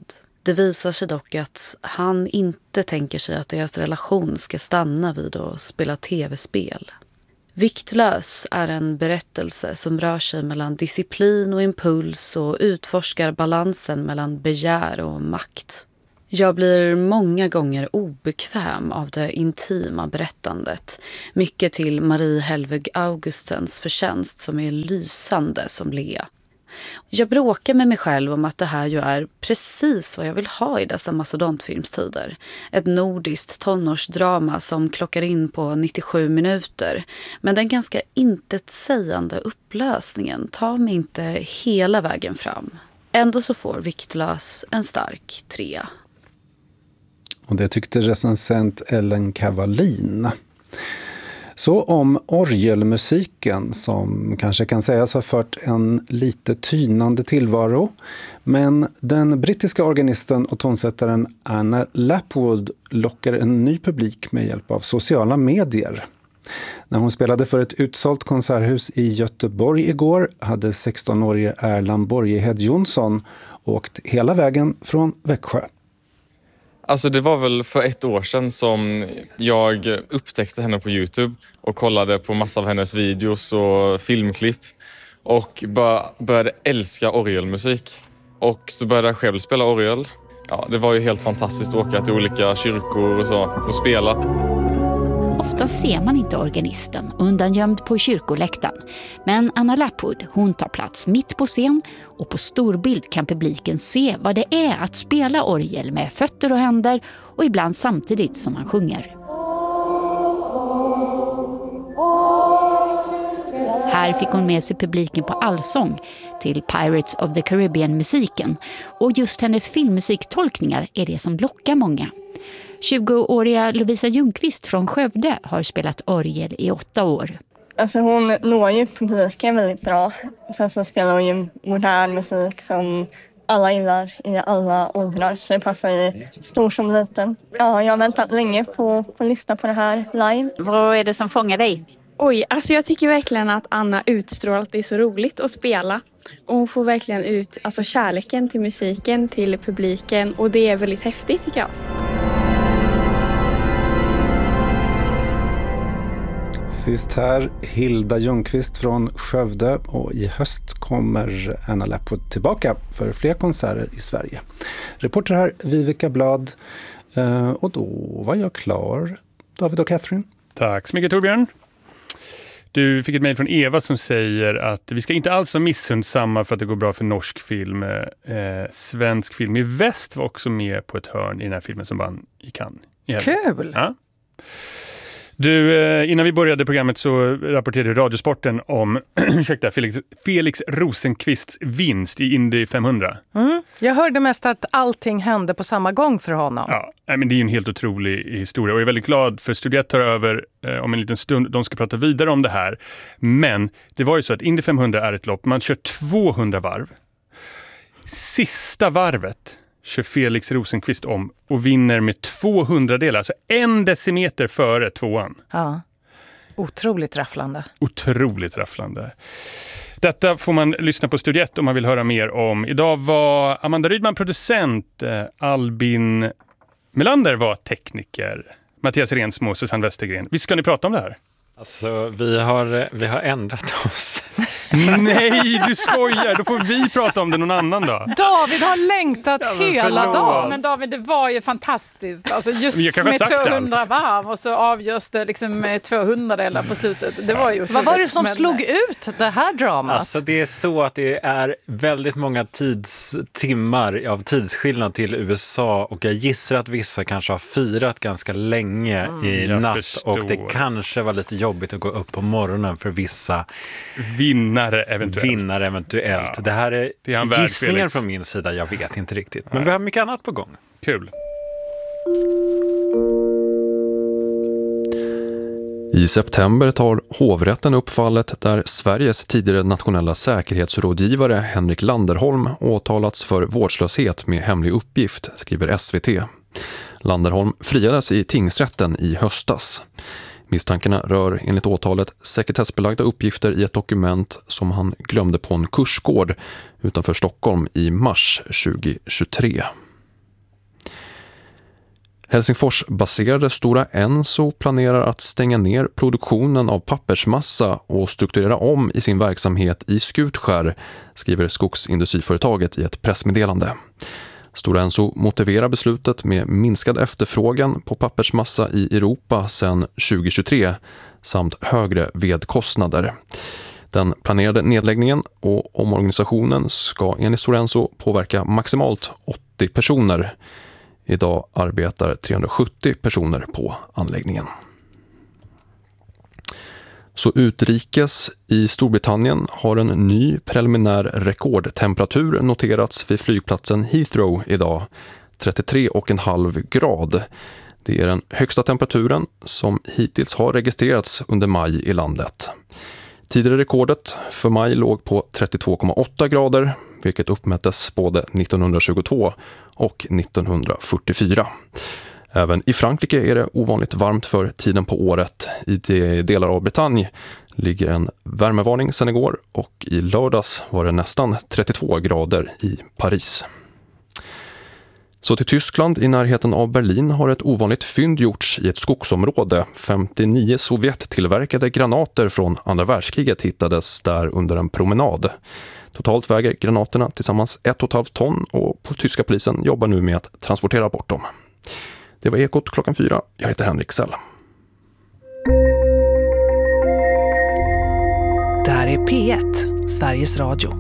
Speaker 11: Det visar sig dock att han inte tänker sig att deras relation ska stanna vid att spela tv-spel. Viktlös är en berättelse som rör sig mellan disciplin och impuls och utforskar balansen mellan begär och makt. Jag blir många gånger obekväm av det intima berättandet. Mycket till Marie Helveg Augustens förtjänst som är lysande som Lea. Jag bråkar med mig själv om att det här ju är precis vad jag vill ha i dessa mastodontfilmstider. Ett nordiskt tonårsdrama som klockar in på nittiosju minuter. Men den ganska intetsägande upplösningen tar mig inte hela vägen fram. Ändå så får Viktlös en stark trea.
Speaker 6: Och det tyckte recensent Ellen Cavallin. Så om orgelmusiken som kanske kan sägas ha fört en lite tynande tillvaro. Men den brittiska organisten och tonsättaren Anna Lapwood lockar en ny publik med hjälp av sociala medier. När hon spelade för ett utsålt konserthus i Göteborg igår hade sexton-årige Erland Borgehed Jonsson åkt hela vägen från Växjö.
Speaker 15: Alltså det var väl för ett år sedan som jag upptäckte henne på YouTube och kollade på massa av hennes videos och filmklipp och började älska orgelmusik. Och så började jag själv spela orgel. Ja, det var ju helt fantastiskt att åka till olika kyrkor och så och spela.
Speaker 16: Ofta ser man inte organisten undangömd på kyrkoläktaren. Men Anna Lapwood, hon tar plats mitt på scen och på storbild kan publiken se vad det är att spela orgel med fötter och händer och ibland samtidigt som man sjunger. Här fick hon med sig publiken på allsång till Pirates of the Caribbean-musiken och just hennes filmmusiktolkningar är det som lockar många. tjugoåriga Lovisa Ljungqvist från Skövde har spelat orgel i åtta år.
Speaker 17: Alltså hon når ju publiken väldigt bra. Sen så spelar hon ju modern musik som alla gillar i alla åldrar. Så det passar ju stor som liten. Ja, jag har väntat länge på att få lyssna på det här live.
Speaker 16: Vad är det som fångar dig?
Speaker 18: Oj, alltså jag tycker verkligen att Anna utstrålar att det är så roligt att spela. Och hon får verkligen ut alltså, kärleken till musiken, till publiken. Och det är väldigt häftigt tycker jag.
Speaker 6: Sist här, Hilda Ljungqvist från Skövde och i höst kommer Anna Lapwood tillbaka för fler konserter i Sverige. Reporter här, Vivica Blad. Och då var jag klar. David och Catherine.
Speaker 3: Tack så mycket Torbjörn. Du fick ett mejl från Eva som säger att vi ska inte alls vara missundsamma för att det går bra för norsk film. Eh, svensk film i väst var också med på ett hörn i den här filmen som vann i Cannes. I
Speaker 1: Kul!
Speaker 3: Ja. Du, innan vi började programmet så rapporterade Radiosporten om ursäkta, Felix, Felix Rosenqvists vinst i Indy femhundra.
Speaker 1: Mm. Jag hörde mest att allting hände på samma gång för honom.
Speaker 3: Ja, men det är ju en helt otrolig historia och jag är väldigt glad för Studiet tar över eh, om en liten stund. De ska prata vidare om det här. Men det var ju så att Indy femhundra är ett lopp. Man kör tvåhundra varv. Sista varvet kör Felix Rosenqvist om och vinner med tvåhundra delar, alltså en decimeter före tvåan.
Speaker 1: Ja, otroligt rafflande.
Speaker 3: Otroligt rafflande. Detta får man lyssna på Studiet om man vill höra mer om. Idag var Amanda Rydman producent, Albin Melander var tekniker, Mattias Rensmo och Susanne Westergren. Visst ska ni prata om det här?
Speaker 19: Alltså, vi har, vi har ändrat oss.
Speaker 3: Nej, du skojar. Då får vi prata om det någon annan dag.
Speaker 1: David har längtat ja, hela dagen.
Speaker 20: Men David, det var ju fantastiskt. Alltså just med tvåhundra varv och så avgörs det liksom med tvåhundra delar på slutet. Det var ju
Speaker 1: Vad var det som men... slog ut det här dramat?
Speaker 19: Alltså, det är så att det är väldigt många tidstimmar av tidsskillnad till U S A och jag gissar att vissa kanske har firat ganska länge mm, i natt förstår. Och det kanske var lite jobbigt att gå upp på morgonen för vissa
Speaker 3: vinnare eventuellt.
Speaker 19: Vinnare eventuellt. Ja. Det här är, det är gissningar värld, från min sida, jag vet inte riktigt. Men Nej. Vi har mycket annat på gång.
Speaker 3: Kul.
Speaker 21: I september tar hovrätten upp fallet där Sveriges tidigare nationella säkerhetsrådgivare Henrik Landerholm åtalats för vårdslöshet med hemlig uppgift, skriver S V T. Landerholm friades i tingsrätten i höstas. Misstankarna rör enligt åtalet sekretessbelagda uppgifter i ett dokument som han glömde på en kursgård utanför Stockholm i mars tjugohundratjugotre. Helsingfors-baserade Stora Enso planerar att stänga ner produktionen av pappersmassa och strukturera om i sin verksamhet i Skutskär, skriver skogsindustriföretaget i ett pressmeddelande. Stora Enso motiverar beslutet med minskad efterfrågan på pappersmassa i Europa sedan tjugohundratjugotre samt högre vedkostnader. Den planerade nedläggningen och omorganisationen ska enligt Stora Enso påverka maximalt åttio personer. Idag arbetar trehundrasjuttio personer på anläggningen. Så utrikes i Storbritannien har en ny preliminär rekordtemperatur noterats vid flygplatsen Heathrow idag, trettiotre komma fem grad. Det är den högsta temperaturen som hittills har registrerats under maj i landet. Tidigare rekordet för maj låg på trettiotvå komma åtta grader, vilket uppmättes både nittonhundratjugotvå och nittonhundrafyrtiofyra. Även i Frankrike är det ovanligt varmt för tiden på året. I de delar av Bretagne ligger en värmevarning sedan igår och i lördags var det nästan trettiotvå grader i Paris. Så till Tyskland, i närheten av Berlin, har ett ovanligt fynd gjorts i ett skogsområde. femtionio Sovjet-tillverkade granater från andra världskriget hittades där under en promenad. Totalt väger granaterna tillsammans ett och ett halvt ton och på tyska polisen jobbar nu med att transportera bort dem. Det var Ekot klockan fyra. Jag heter Henrik Sell.
Speaker 4: Där är P ett, Sveriges Radio.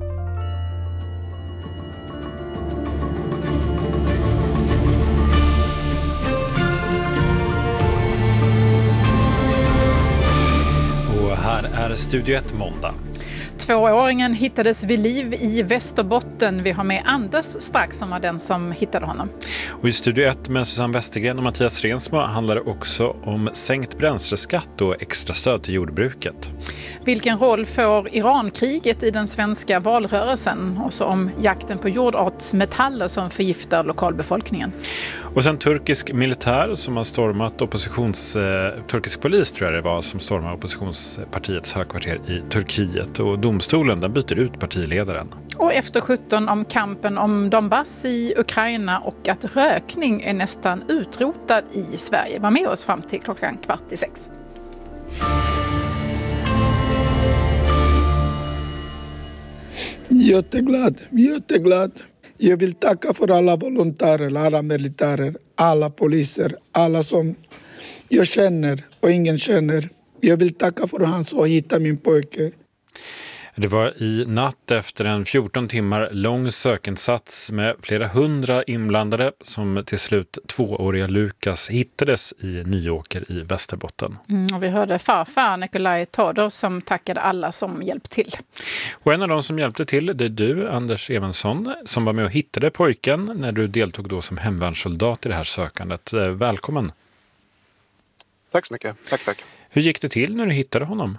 Speaker 19: Här är Studio ett måndag.
Speaker 20: Tvååringen hittades vid liv i Västerbotten. Vi har med Anders strax som var den som hittade honom.
Speaker 19: Och i Studio ett med Susanne Westergren och Mattias Rensmo handlar det också om sänkt bränsleskatt och extra stöd till jordbruket.
Speaker 20: Vilken roll får Irankriget i den svenska valrörelsen? Och så om jakten på jordartsmetaller som förgiftar lokalbefolkningen.
Speaker 19: Och sen turkisk militär som har stormat oppositions... Eh, turkisk polis tror jag det var som stormade oppositionspartiets högkvarter i Turkiet. Och domstolen den byter ut partiledaren.
Speaker 20: Och efter sjutton om kampen om Donbass i Ukraina och att rökning är nästan utrotad i Sverige. Var med oss fram till klockan kvart i sex.
Speaker 22: Jätteglad, jätteglad. Jag vill tacka för alla volontärer, alla militärer, alla poliser, alla som jag känner och ingen känner. Jag vill tacka för att han så hittade min pojke.
Speaker 19: Det var i natt efter en fjorton timmar lång sökinsats med flera hundra inblandade som till slut tvååriga Lukas hittades i Nyåker i Västerbotten.
Speaker 20: Mm, och vi hörde farfar Nikolaj Todor som tackade alla som hjälpte till.
Speaker 19: Och en av de som hjälpte till det är du, Anders Evensson, som var med och hittade pojken när du deltog då som hemvärnssoldat i det här sökandet. Välkommen!
Speaker 23: Tack så mycket. Tack, tack.
Speaker 19: Hur gick det till när du hittade honom?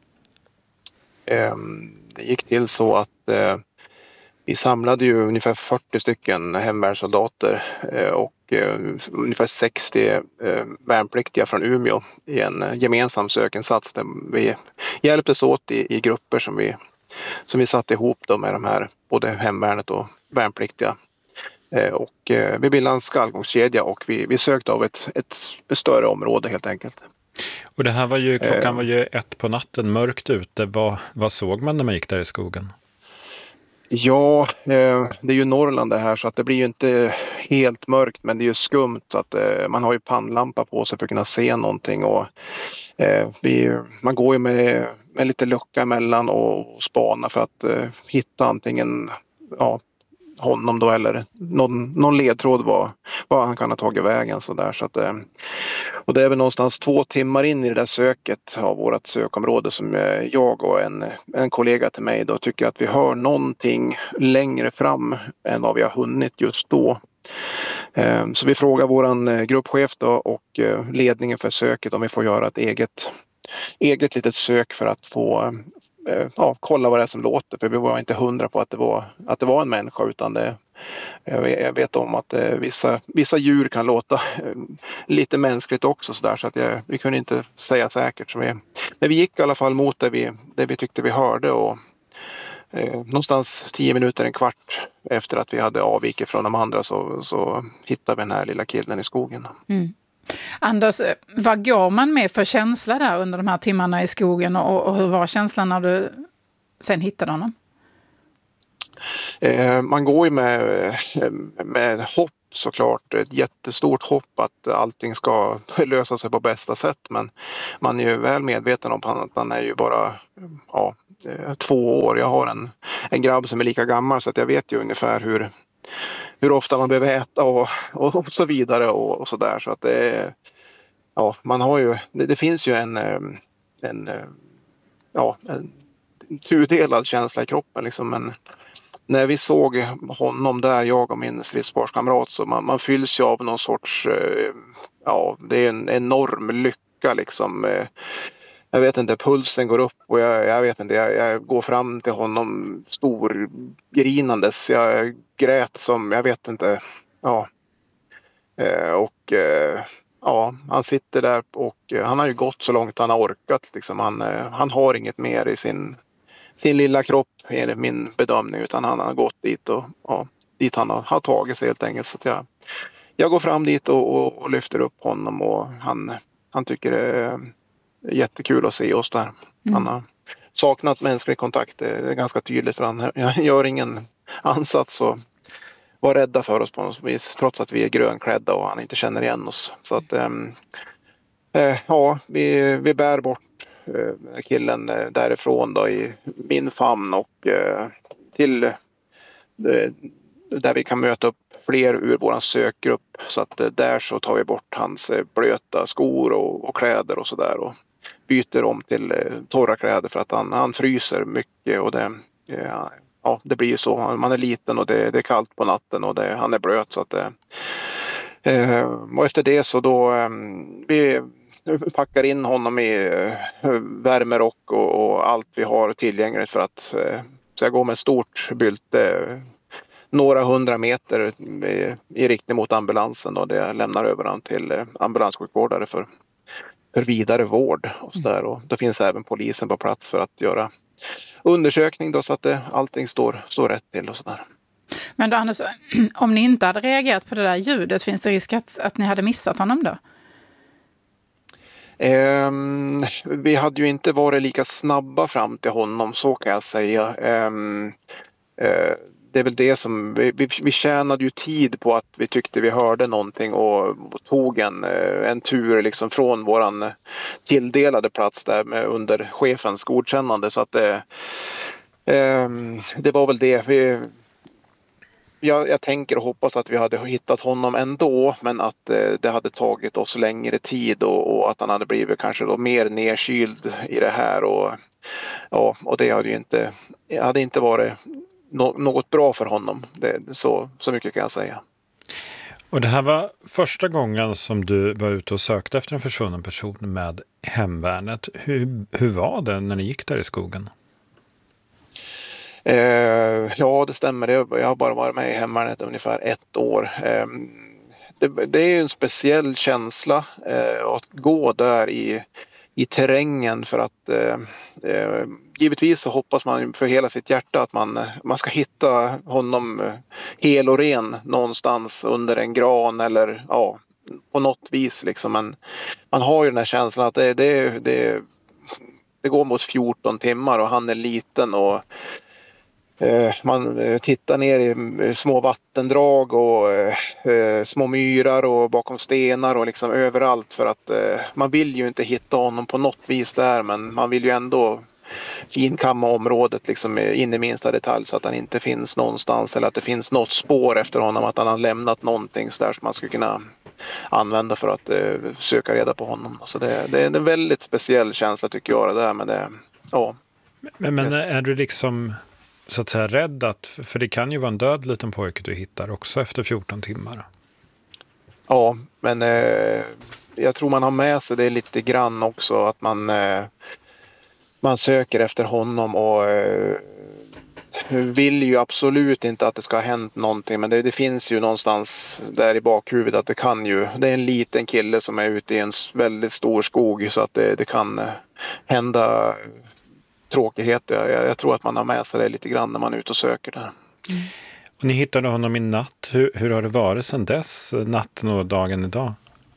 Speaker 23: Det gick till så att eh, vi samlade ju ungefär fyrtio stycken hemvärnssoldater eh, och eh, ungefär sextio eh, värnpliktiga från Umeå i en eh, gemensam sökinsats där vi hjälptes åt i, i grupper som vi, som vi satte ihop då med de här både hemvärnet och värnpliktiga. Eh, och eh, vi bildade en skallgångskedja och vi, vi sökte av ett, ett, ett större område helt enkelt.
Speaker 19: Och det här var ju, klockan var ju ett på natten, mörkt ute. Vad, vad såg man när man gick där i skogen?
Speaker 23: Ja, eh, det är ju Norrland det här så att det blir ju inte helt mörkt men det är ju skumt så att eh, man har ju pannlampa på sig för att kunna se någonting och eh, vi, man går ju med, med lite lucka emellan och, och spana för att eh, hitta antingen ja, honom då eller någon, någon ledtråd vad, vad han kan ha tagit vägen så där så att eh, och det är väl någonstans två timmar in i det där söket av vårt sökområde som jag och en, en kollega till mig då tycker att vi hör någonting längre fram än vad vi har hunnit just då. Eh, så vi frågar våran gruppchef då och eh, ledningen för söket om vi får göra ett eget, eget litet sök för att få Ja, kolla vad det är som låter för vi var inte hundra på att det var, att det var en människa utan det, jag vet om att eh, vissa, vissa djur kan låta eh, lite mänskligt också så, där, så att jag, vi kunde inte säga säkert. Så vi, men vi gick i alla fall mot det vi, det vi tyckte vi hörde och eh, någonstans tio minuter, en kvart efter att vi hade avvikit från de andra så, så hittade vi den här lilla killen i skogen.
Speaker 20: Mm. Anders, vad går man med för känsla där under de här timmarna i skogen och, och hur var känslan när du sen hittade honom?
Speaker 23: Eh, man går ju med, med hopp såklart, ett jättestort hopp att allting ska lösa sig på bästa sätt, men man är ju väl medveten om att han är ju bara ja, två år. Jag har en, en grabb som är lika gammal så att jag vet ju ungefär hur, hur ofta man behöver äta och, och så vidare och, och så där, så att det ja, man har ju, det, det finns ju en, en ja, en tudelad känsla i kroppen liksom, men när vi såg honom där, jag och min stridsparskamrat, så man, man fylls ju av någon sorts, ja, det är en enorm lycka liksom. Jag vet inte, pulsen går upp och jag, jag vet inte, jag, jag går fram till honom storgrinandes. Jag grät som, jag vet inte, ja. Och ja, han sitter där och han har ju gått så långt han har orkat liksom. Han, han har inget mer i sin sin lilla kropp enligt min bedömning, utan han har gått dit och ja, dit han har, har tagit sig helt enkelt. Så att jag, jag går fram dit och, och, och lyfter upp honom och han, han tycker det är jättekul att se oss där. Mm. Han har saknat mänsklig kontakt, det är ganska tydligt, för han gör ingen ansats och var rädda för oss på något vis, trots att vi är grönklädda och han inte känner igen oss. Så att äh, ja, vi, vi bär bort killen därifrån då i min famn och eh, till eh, där vi kan möta upp fler ur våran sökgrupp, så att eh, där så tar vi bort hans eh, blöta skor och, och kläder och sådär och byter om till eh, torra kläder för att han, han fryser mycket och det, eh, ja, det blir ju så, man är liten och det, det är kallt på natten och det, han är blöt så att det, eh, och efter det så då eh, vi packar in honom i värmerock och, och allt vi har tillgängligt för att så jag går med ett stort bylte några hundra meter i, i riktning mot ambulansen och det lämnar över han till ambulanssjukvårdare för, för vidare vård och så där. Och då finns även polisen på plats för att göra undersökning då, så att det, allting står, står rätt till och sådär.
Speaker 20: Men då Anders, om ni inte hade reagerat på det där ljudet, finns det risk att, att ni hade missat honom då?
Speaker 23: Um, vi hade ju inte varit lika snabba fram till honom, så kan jag säga. Um, uh, det är väl det som, vi, vi, vi tjänade ju tid på att vi tyckte vi hörde någonting och, och tog en, en tur liksom från våran tilldelade plats där med, under chefens godkännande, så att det, um, det var väl det. Vi, Jag, jag tänker och hoppas att vi hade hittat honom ändå, men att eh, det hade tagit oss längre tid och, och att han hade blivit kanske då mer nedkyld i det här och, ja, och det hade ju inte, hade inte varit no, något bra för honom. Det, så, så mycket kan jag säga.
Speaker 19: Och det här var första gången som du var ute och sökte efter en försvunnen person med hemvärnet. Hur, hur var det när ni gick där i skogen?
Speaker 23: Eh, ja, det stämmer. Jag har bara varit med i hemvärnet ungefär ett år. Eh, det, det är en speciell känsla eh, att gå där i, i terrängen, för att eh, eh, givetvis så hoppas man för hela sitt hjärta att man, man ska hitta honom hel och ren någonstans under en gran eller ja, på något vis liksom. Men man har ju den här känslan att det, det, det, det går mot fjorton timmar och han är liten och man tittar ner i små vattendrag och eh, små myrar och bakom stenar och liksom överallt, för att eh, man vill ju inte hitta honom på något vis där, men man vill ju ändå finkamma området liksom in i minsta detalj så att han inte finns någonstans, eller att det finns något spår efter honom, att han har lämnat någonting så där som man skulle kunna använda för att eh, söka reda på honom. Så det, det är en väldigt speciell känsla tycker jag det där, men det, ja.
Speaker 19: Men, men är du liksom så att säga rädd att, för det kan ju vara en död liten pojke du hittar också efter fjorton timmar.
Speaker 23: Ja, men eh, jag tror man har med sig det lite grann också, att man, eh, man söker efter honom och eh, vill ju absolut inte att det ska ha hänt någonting, men det, det finns ju någonstans där i bakhuvudet att det kan ju, det är en liten kille som är ute i en väldigt stor skog, så att det, det kan hända tråkigheter. Jag, jag tror att man har med sig det lite grann när man är ute och söker där.
Speaker 19: Mm. Och ni hittade honom i natt. Hur, hur har det varit sedan dess, natten och dagen idag?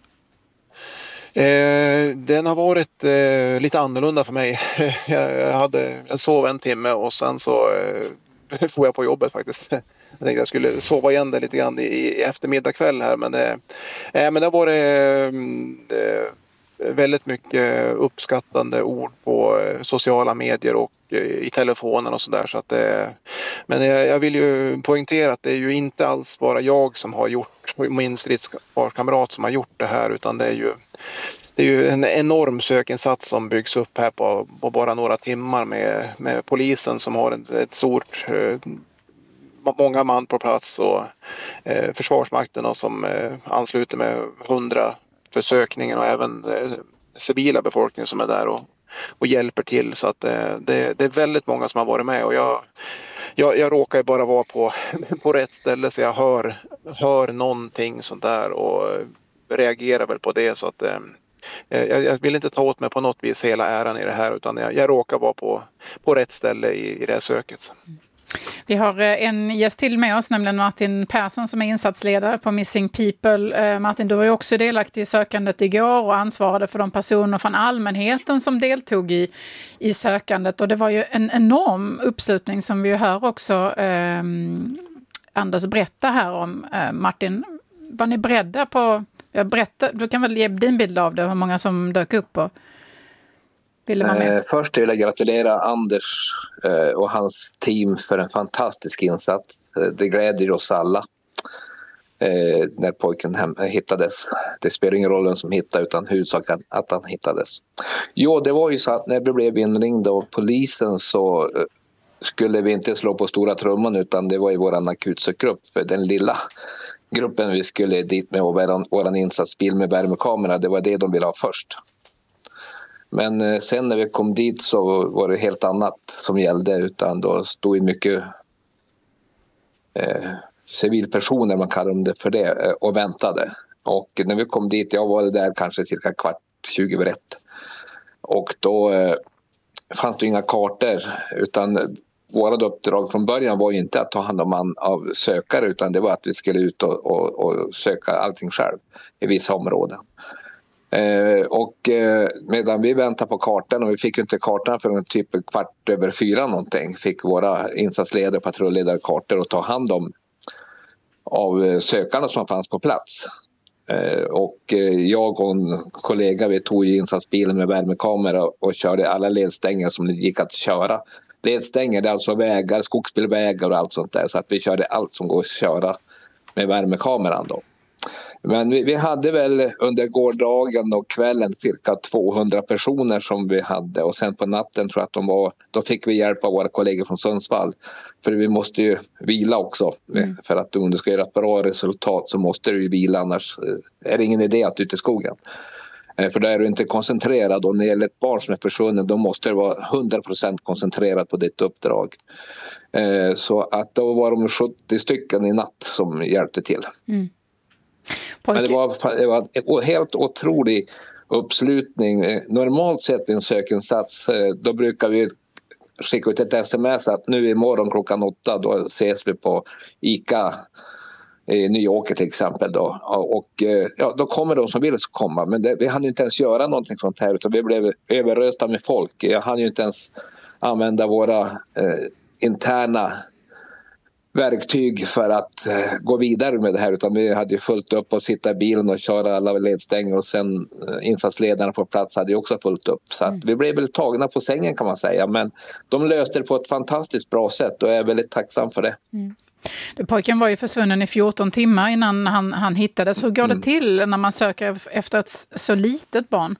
Speaker 23: Eh, den har varit eh, lite annorlunda för mig. jag, hade, jag sov en timme och sen så eh, får jag på jobbet faktiskt. Jag tänkte jag skulle sova igen det lite grann i, i eftermiddag kväll här. Men, eh, men det har varit eh, väldigt mycket uppskattande ord på sociala medier och i telefonen och sådär. Så att, eh, men jag, jag vill ju poängtera att det är ju inte alls bara jag som har gjort, min stridskamrat som har gjort det här, utan det är ju Det är ju en enorm sökinsats som byggs upp här på, på bara några timmar med, med polisen som har ett, ett stort, eh, många man på plats och eh, Försvarsmakten och som eh, ansluter med hundra för sökningen och även eh, civila befolkningen som är där och, och hjälper till. Så att eh, det, det är väldigt många som har varit med och jag, jag, jag råkar ju bara vara på, på rätt ställe så jag hör, hör någonting sånt där och reagerar väl på det så att eh, Jag, jag vill inte ta åt mig på något vis hela äran i det här utan jag, jag råkar vara på, på rätt ställe i, i det här söket.
Speaker 20: Vi har en gäst till med oss, nämligen Martin Persson som är insatsledare på Missing People. Martin, du var ju också delaktig i sökandet igår och ansvarade för de personer från allmänheten som deltog i, i sökandet. Och det var ju en enorm uppslutning som vi hör också eh, Anders berätta här om. Eh, Martin, var ni beredda på... Jag berättar, du kan väl ge din bild av det, hur många som dök upp och ville vara med.
Speaker 2: Eh, först vill jag gratulera Anders eh, och hans team för en fantastisk insats. Det glädjer oss alla eh, när pojken hem, hittades. Det spelar ingen roll vem som hittade utan huvudsak att, att han hittades. Jo, det var ju så att när vi blev inringda av polisen så eh, skulle vi inte slå på stora trumman utan det var ju våran akutsökgrupp, den lilla gruppen vi skulle dit med och våran, våran insatsbil med värmekamera, det var det de ville ha först. Men eh, sen när vi kom dit så var det helt annat som gällde utan då stod ju mycket eh, civilpersoner, man kallar det för det, eh, och väntade. Och när vi kom dit, jag var där kanske cirka kvart, tjugo över ett. Och då eh, fanns det inga kartor utan vårt uppdrag från början var ju inte att ta hand om man av sökare utan det var att vi skulle ut och, och, och söka allting själv i vissa områden. Eh, och eh, medan vi väntade på kartan och vi fick ju inte kartan för en typ kvart över fyra någonting fick våra insatsledare och patrulledare kartor och ta hand om av sökarna som fanns på plats. Eh, och eh, jag och en kollega vi tog ju insatsbilen med värmekamera och körde alla ledstänger som det gick att köra. Ledstänger, det är alltså vägar, skogsbilvägar och allt sånt där. Så att vi körde allt som går att köra med värmekameran då. Men vi, vi hade väl under gårdagen och kvällen cirka tvåhundra personer som vi hade. Och sen på natten tror jag att de var, då fick vi hjälp av våra kollegor från Sundsvall. För vi måste ju vila också. Mm. För att om du ska göra ett bra resultat så måste du ju vila, annars är det ingen idé att ute i skogen. För där är du inte koncentrerad och när det gäller ett barn som är försvunnen då måste du vara hundra procent koncentrerad på ditt uppdrag. Så att då var de sjuttio stycken i natt som hjälpte till. Mm. Men det var, det var en helt otrolig uppslutning. Normalt sett vid en sökinsats då brukar vi skicka ut ett sms att nu imorgon klockan åtta då ses vi på ICA i Nyåker till exempel då. Och ja, då kommer de som vill komma. Men det, vi hann ju inte ens göra någonting sånt här utan vi blev överrösta med folk. Jag hann ju inte ens använda våra eh, interna verktyg för att eh, gå vidare med det här utan vi hade ju fullt upp och sitta i bilen och köra alla ledstänger och sen eh, insatsledarna på plats hade ju också fullt upp. Så att vi blev väl tagna på sängen kan man säga, men de löste det på ett fantastiskt bra sätt och jag är väldigt tacksam för det. Mm.
Speaker 20: Pojken var ju försvunnen i fjorton timmar innan han, han hittades. Hur går det till när man söker efter ett så litet barn?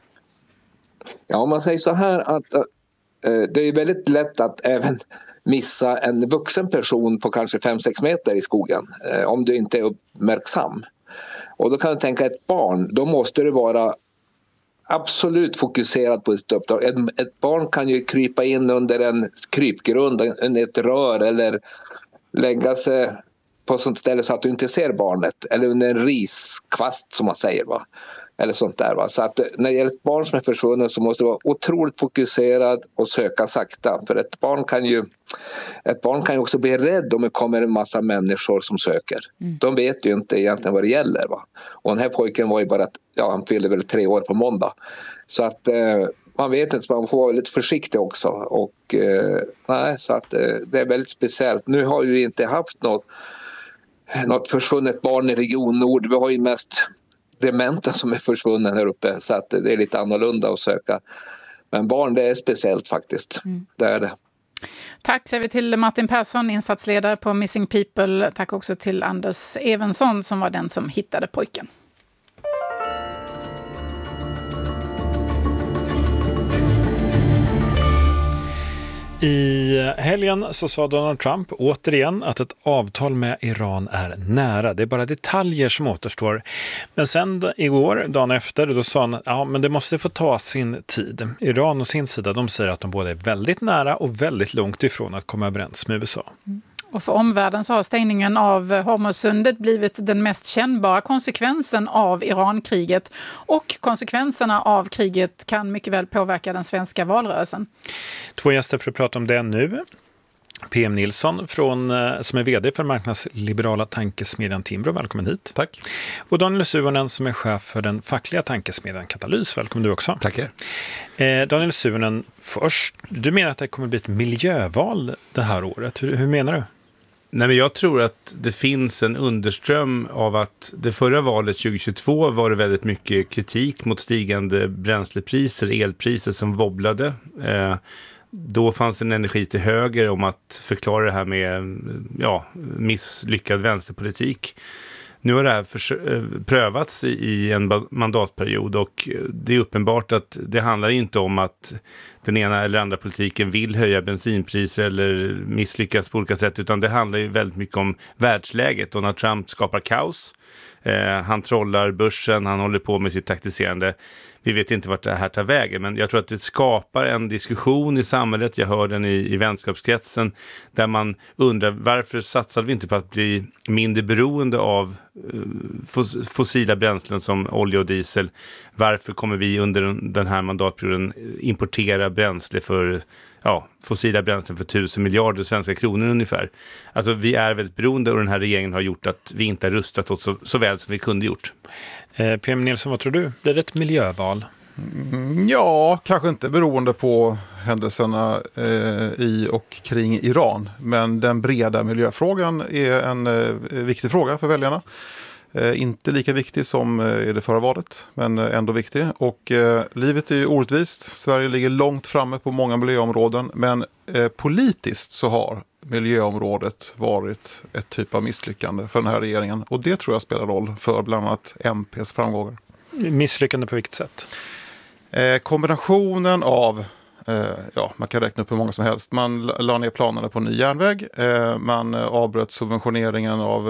Speaker 2: Ja, om man säger så här att äh, det är väldigt lätt att även missa en vuxen person på kanske fem sex meter i skogen äh, om du inte är uppmärksam. Och då kan du tänka ett barn, då måste du vara absolut fokuserad på sitt uppdrag. Ett, ett barn kan ju krypa in under en krypgrund, en, ett rör eller lägga sig på sånt ställe så att du inte ser barnet eller under en riskvast som man säger va. Eller sånt där. Va? Så att när det gäller ett barn som är försvunnen så måste du vara otroligt fokuserad och söka sakta. För ett barn kan ju, ett barn kan ju också bli rädd om det kommer en massa människor som söker. Mm. De vet ju inte egentligen vad det gäller. Va? Och den här pojken var ju bara, ja, han fyllde väl tre år på måndag. Så att eh, man vet inte, så man får vara lite försiktig också. Och eh, nej, så att eh, det är väldigt speciellt. Nu har vi inte haft något, något försvunnet barn i Region Nord. Vi har ju mest dementa som är försvunnen här uppe, så att det är lite annorlunda att söka. Men barn, det är speciellt faktiskt. Mm. Det är det.
Speaker 20: Tack säger vi till Martin Persson, insatsledare på Missing People. Tack också till Anders Evensson som var den som hittade pojken.
Speaker 19: I helgen så sa Donald Trump återigen att ett avtal med Iran är nära. Det är bara detaljer som återstår. Men sen igår, dagen efter, då sa han att ja, men det måste få ta sin tid. Iran och sin sida, de säger att de både är väldigt nära och väldigt långt ifrån att komma överens med U S A.
Speaker 20: Mm. Och för omvärlden så har stängningen av Hormuzsundet blivit den mest kännbara konsekvensen av Irankriget. Och konsekvenserna av kriget kan mycket väl påverka den svenska valrörelsen.
Speaker 19: Två gäster för att prata om det nu. P M Nilsson från, som är vd för marknadsliberala tankesmedjan Timbro. Välkommen hit.
Speaker 5: Tack.
Speaker 19: Och Daniel Suhonen som är chef för den fackliga tankesmedjan Katalys. Välkommen du också.
Speaker 5: Tackar.
Speaker 19: Eh, Daniel Suhonen, först. Du menar att det kommer bli ett miljöval det här året. Hur, hur menar du?
Speaker 5: Nej, men jag tror att det finns en underström av att det förra valet tjugohundratjugotvå var det väldigt mycket kritik mot stigande bränslepriser, elpriser som wobblade. Eh, då fanns en energi till höger om att förklara det här med ja, misslyckad vänsterpolitik. Nu har det här för, prövats i, i en mandatperiod och det är uppenbart att det handlar inte om att den ena eller andra politiken vill höja bensinpriser eller misslyckas på olika sätt, utan det handlar ju väldigt mycket om världsläget. Och när Trump skapar kaos, eh, han trollar börsen, han håller på med sitt taktiserande. Vi vet inte vart det här tar vägen, men jag tror att det skapar en diskussion i samhället. Jag hör den i, i vänskapskretsen där man undrar varför satsade vi inte på att bli mindre beroende av uh, fossila bränslen som olja och diesel. Varför kommer vi under den här mandatperioden importera bränsle för ja, fossila bränslen för tusen miljarder svenska kronor ungefär. Alltså vi är väldigt beroende och den här regeringen har gjort att vi inte har rustat oss så, så väl som vi kunde gjort.
Speaker 19: Eh, P M Nilsson, vad tror du? Blir det ett miljöval?
Speaker 7: Mm, ja, kanske inte beroende på händelserna eh, i och kring Iran. Men den breda miljöfrågan är en eh, viktig fråga för väljarna. Eh, inte lika viktig som eh, i det förra valet, men eh, ändå viktig. Och eh, livet är ju orättvist. Sverige ligger långt framme på många miljöområden. Men eh, politiskt så har miljöområdet varit ett typ av misslyckande för den här regeringen. Och det tror jag spelar roll för bland annat M P:s framgångar.
Speaker 19: Misslyckande på vilket sätt?
Speaker 7: Eh, kombinationen av, eh, ja man kan räkna upp hur många som helst. Man la ner planerna på en ny järnväg. Eh, man avbröt subventioneringen av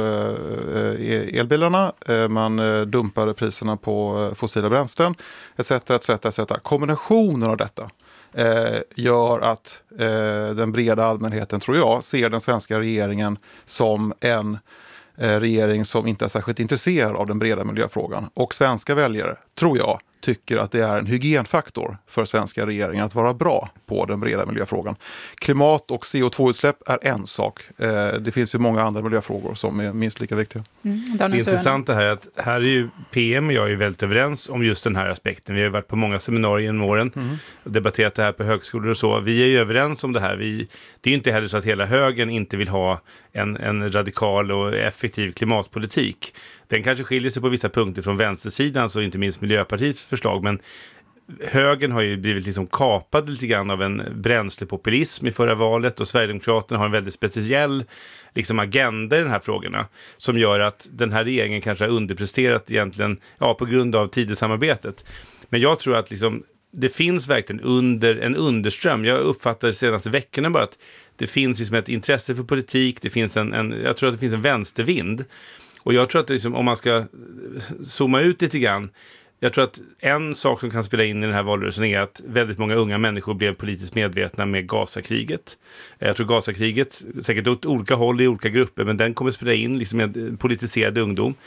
Speaker 7: eh, elbilarna. Eh, man eh, dumpade priserna på eh, fossila bränslen. Etc, etc, et cetera. Kombinationen av detta Eh, gör att eh, den breda allmänheten, tror jag, ser den svenska regeringen som en eh, regering som inte är särskilt intresserad av den breda miljöfrågan. Och svenska väljare, tror jag, tycker att det är en hygienfaktor för svenska regeringen att vara bra på den breda miljöfrågan. Klimat- och C O två-utsläpp är en sak. Eh, det finns ju många andra miljöfrågor som är minst lika viktiga.
Speaker 5: Mm, det är intressant det här att här är ju P M och jag är väldigt överens om just den här aspekten. Vi har varit på många seminarier genom åren mm. och debatterat det här på högskolor och så. Vi är ju överens om det här. Vi, det är ju inte heller så att hela högern inte vill ha en, en radikal och effektiv klimatpolitik. Den kanske skiljer sig på vissa punkter från vänstersidan, så inte minst Miljöpartiets förslag, men högern har ju blivit liksom kapad lite grann av en bränslepopulism i förra valet och Sverigedemokraterna har en väldigt speciell liksom agenda i de här frågorna som gör att den här regeringen kanske har underpresterat egentligen ja, på grund av Tidösamarbetet. Men jag tror att liksom, det finns verkligen under, en underström. Jag uppfattar de senaste veckorna bara att det finns liksom ett intresse för politik, det finns en, en, jag tror att det finns en vänstervind. Och jag tror att liksom, om man ska zooma ut lite grann, jag tror att en sak som kan spela in i den här valrörelsen är att väldigt många unga människor blev politiskt medvetna med Gazakriget. Jag tror Gazakriget, säkert åt olika håll i olika grupper, men den kommer spela in liksom en politiserad ungdom.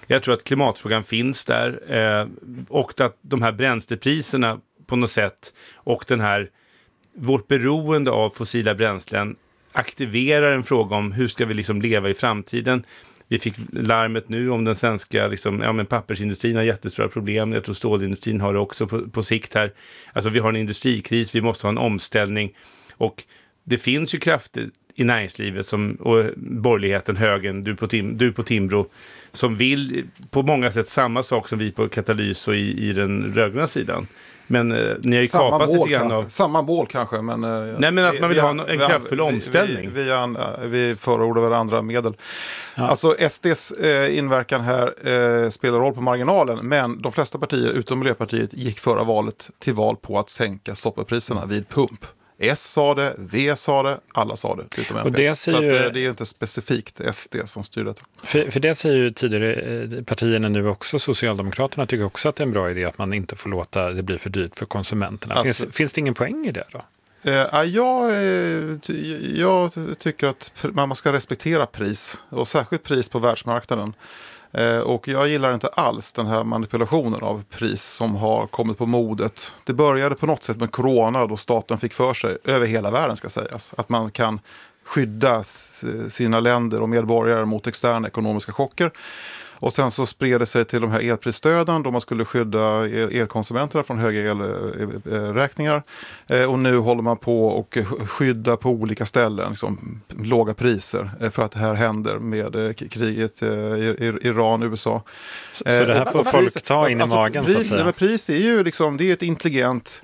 Speaker 5: Jag tror att klimatfrågan finns där eh, och att de här bränslepriserna på något sätt och den här, vårt beroende av fossila bränslen aktiverar en fråga om hur ska vi liksom leva i framtiden. Vi fick larmet nu om den svenska liksom, ja, men pappersindustrin har jättestora problem. Jag tror stålindustrin har det också på, på sikt här. Alltså vi har en industrikris, vi måste ha en omställning. Och det finns ju krafter i näringslivet som, och borgerligheten, högern, du på, Tim, du på Timbro, som vill på många sätt samma sak som vi på Katalys och i, i den rödgröna sidan. Men eh, ni har ju
Speaker 7: samma
Speaker 5: kapat
Speaker 7: mål,
Speaker 5: lite grann av...
Speaker 7: Samma mål kanske, men... Eh,
Speaker 5: Nej, men att man vill
Speaker 7: vi,
Speaker 5: ha en, en
Speaker 7: vi,
Speaker 5: kraftfull
Speaker 7: vi,
Speaker 5: omställning.
Speaker 7: Vi, vi, vi, vi förordar väl andra medel. Ja. Alltså S D:s eh, inverkan här eh, spelar roll på marginalen, men de flesta partier utom Miljöpartiet gick förra valet till val på att sänka sopperpriserna vid pump. S sa det, V sa det, alla sa det utom M P.
Speaker 19: Det
Speaker 7: så
Speaker 19: ju...
Speaker 7: att, eh, det är ju inte specifikt S D som styr detta.
Speaker 19: För, för det säger ju tidigare partierna nu också, Socialdemokraterna tycker också att det är en bra idé att man inte får låta det bli för dyrt för konsumenterna. Finns, finns det ingen poäng i det då?
Speaker 7: Eh, jag, eh, ty, jag tycker att man ska respektera pris och särskilt pris på världsmarknaden. Eh, och jag gillar inte alls den här manipulationen av pris som har kommit på modet. Det började på något sätt med corona då staten fick för sig, över hela världen ska sägas, att man kan skydda sina länder och medborgare mot externa ekonomiska chocker. Och sen så spred det sig till de här elprisstöden då man skulle skydda elkonsumenterna från höga elräkningar. Och nu håller man på och skydda på olika ställen liksom, låga priser för att det här händer med kriget i Iran, U S A.
Speaker 19: Så, så det här får folk ta in i alltså, magen
Speaker 7: pris,
Speaker 19: så att säga?
Speaker 7: Nej, men pris är ju liksom, det är ett intelligent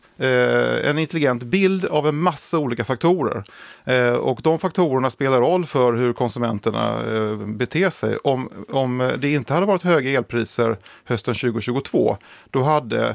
Speaker 7: en intelligent bild av en massa olika faktorer. Och de faktorerna spelar roll för hur konsumenterna beter sig. Om, om det inte hade varit höga elpriser hösten tjugo tjugotvå, då hade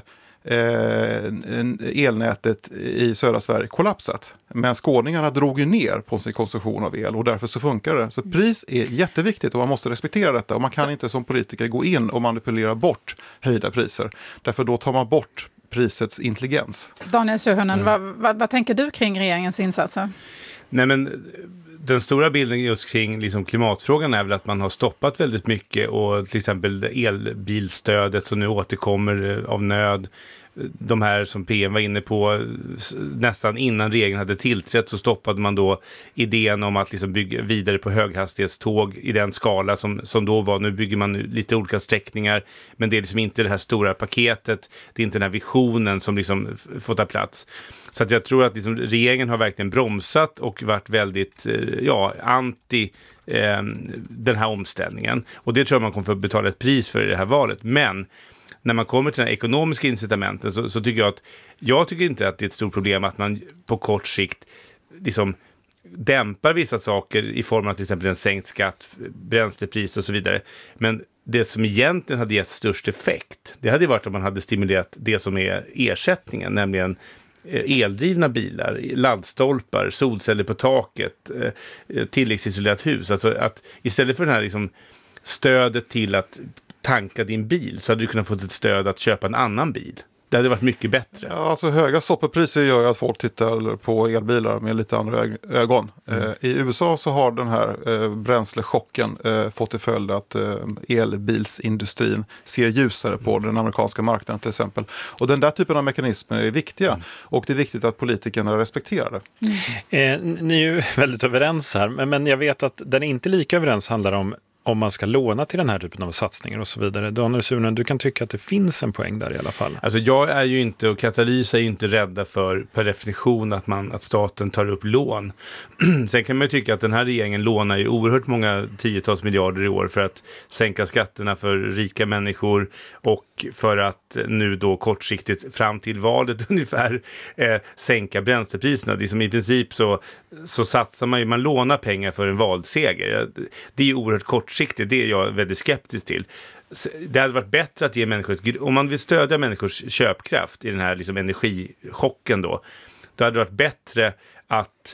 Speaker 7: eh, elnätet i södra Sverige kollapsat. Men skåningarna drog ju ner på sin konsumtion av el och därför så funkar det. Så pris är jätteviktigt och man måste respektera detta. Och man kan inte som politiker gå in och manipulera bort höjda priser. Därför då tar man bort prisets intelligens.
Speaker 20: Daniel Suhonen, mm. vad, vad, vad tänker du kring regeringens insatser?
Speaker 5: Nej, men den stora bilden just kring liksom klimatfrågan är väl att man har stoppat väldigt mycket och till exempel elbilstödet som nu återkommer av nöd. De här som P M var inne på, nästan innan regeringen hade tillträtt så stoppade man då idén om att liksom bygga vidare på höghastighetståg i den skala som, som då var. Nu bygger man nu lite olika sträckningar, men det är liksom inte det här stora paketet, det är inte den här visionen som liksom får ta plats. Så att jag tror att liksom regeringen har verkligen bromsat och varit väldigt ja, anti eh, den här omställningen. Och det tror jag man kommer få betala ett pris för i det här valet. Men när man kommer till den ekonomiska incitamenten så, så tycker jag att jag tycker inte att det är ett stort problem att man på kort sikt liksom dämpar vissa saker i form av till exempel en sänkt skatt, bränslepris och så vidare. Men det som egentligen hade gett störst effekt, det hade varit om man hade stimulerat det som är ersättningen, nämligen eldrivna bilar, laddstolpar, solceller på taket, tilläggsisolerat hus. Alltså att istället för den här liksom stödet till att tanka din bil så hade du kunnat få ett stöd att köpa en annan bil. Det hade varit mycket bättre.
Speaker 7: Ja, alltså höga sopperpriser gör ju att folk tittar på elbilar med lite andra ögon. Mm. Eh, I U S A så har den här eh, bränslechocken eh, fått till följd att eh, elbilsindustrin ser ljusare på den amerikanska marknaden till exempel. Och den där typen av mekanismer är viktiga. Mm. Och det är viktigt att politikerna respekterar det.
Speaker 19: Mm. Eh, ni är ju väldigt överens här, men, men jag vet att den är inte lika överens handlar om om man ska låna till den här typen av satsningar och så vidare. Daniel Suhonen, du kan tycka att det finns en poäng där i alla fall.
Speaker 5: Alltså jag är ju inte, och Katalys är ju inte rädda för per definition att, man, att staten tar upp lån. Sen kan man ju tycka att den här regeringen lånar ju oerhört många tiotals miljarder i år för att sänka skatterna för rika människor och för att nu då kortsiktigt fram till valet ungefär eh, sänka bränslepriserna. Det är som i princip så, så satsar man ju, man lånar pengar för en valseger. Det är ju oerhört kortsiktigt. Det är jag väldigt skeptisk till. Det hade varit bättre att ge människor, om man vill stödja människors köpkraft i den här liksom energichocken då, då hade det varit bättre att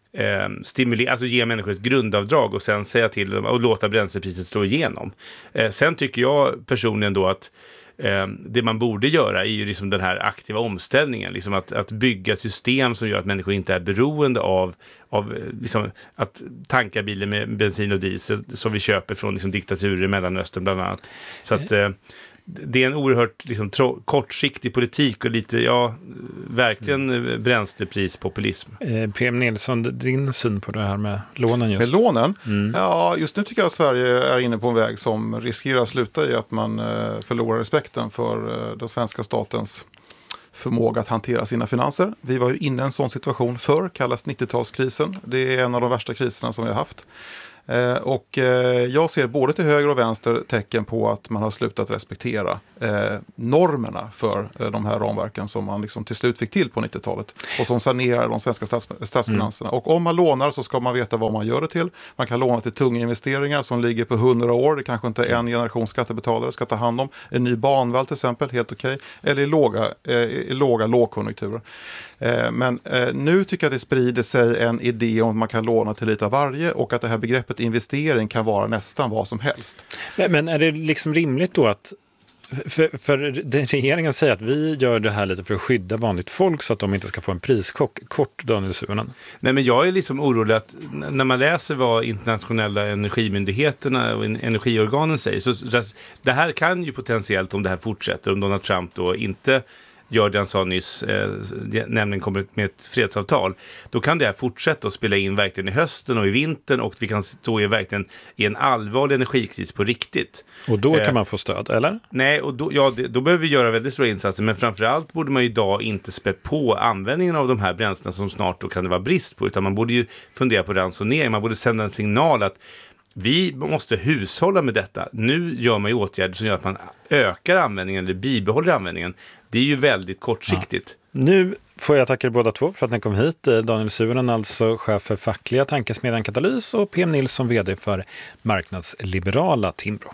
Speaker 5: eh, stimulera, alltså ge människor ett grundavdrag och sen säga till dem och låta bränslepriset slå igenom. Eh, sen tycker jag personligen då att eh, det man borde göra är ju liksom den här aktiva omställningen, liksom att, att bygga system som gör att människor inte är beroende av, av liksom, att tanka bilar med bensin och diesel som vi köper från liksom, diktaturer i Mellanöstern bland annat. Så att eh, det är en oerhört liksom, tro- kortsiktig politik och lite, ja, verkligen mm. bränsleprispopulism.
Speaker 19: Eh, P M Nilsson, din syn på det här med lånen just?
Speaker 7: Med lånen?
Speaker 19: Mm.
Speaker 7: Ja, just nu tycker jag att Sverige är inne på en väg som riskerar att sluta i att man eh, förlorar respekten för eh, den svenska statens förmåga att hantera sina finanser. Vi var ju inne i en sån situation förr, kallas nittiotalskrisen. Det är en av de värsta kriserna som vi har haft. Eh, och eh, jag ser både till höger och vänster tecken på att man har slutat respektera eh, normerna för eh, de här ramverken som man liksom till slut fick till på nittiotalet och som sanerar de svenska stats- statsfinanserna. Mm. Och om man lånar så ska man veta vad man gör det till. Man kan låna till tunga investeringar som ligger på hundra år. Det kanske inte en generation skattebetalare ska ta hand om. En ny banvall till exempel, helt okej. Eller i låga, eh, i låga lågkonjunkturer. Eh, men eh, nu tycker jag att det sprider sig en idé om att man kan låna till lite av varje och att det här begreppet investering kan vara nästan vad som helst.
Speaker 19: Men, men är det liksom rimligt då att för, för regeringen säger att vi gör det här lite för att skydda vanligt folk så att de inte ska få en priskock? Kort, Daniel Suhonen.
Speaker 5: Nej, men jag är liksom orolig att när man läser vad internationella energimyndigheterna och energiorganen säger så det här kan ju potentiellt, om det här fortsätter, om Donald Trump då inte gör det han sa nyss, eh, nämligen kommer med ett fredsavtal, då kan det här fortsätta att spela in verkligen i hösten och i vintern och vi kan stå i verkligen i en allvarlig energikris på riktigt.
Speaker 19: Och då kan
Speaker 5: eh,
Speaker 19: man få stöd, eller?
Speaker 5: Nej, och då, ja, det, då behöver vi göra väldigt stora insatser, men framförallt borde man ju idag inte spä på användningen av de här bränslena som snart då kan det vara brist på, utan man borde ju fundera på ransonering, man borde sända en signal att vi måste hushålla med detta. Nu gör man ju åtgärder som gör att man ökar användningen eller bibehåller användningen. Det är ju väldigt kortsiktigt.
Speaker 19: Ja. Nu får jag tacka er båda två för att ni kom hit. Daniel Suhonen, alltså chef för fackliga tankesmedjan Katalys, och P M Nilsson, vd för marknadsliberala Timbro.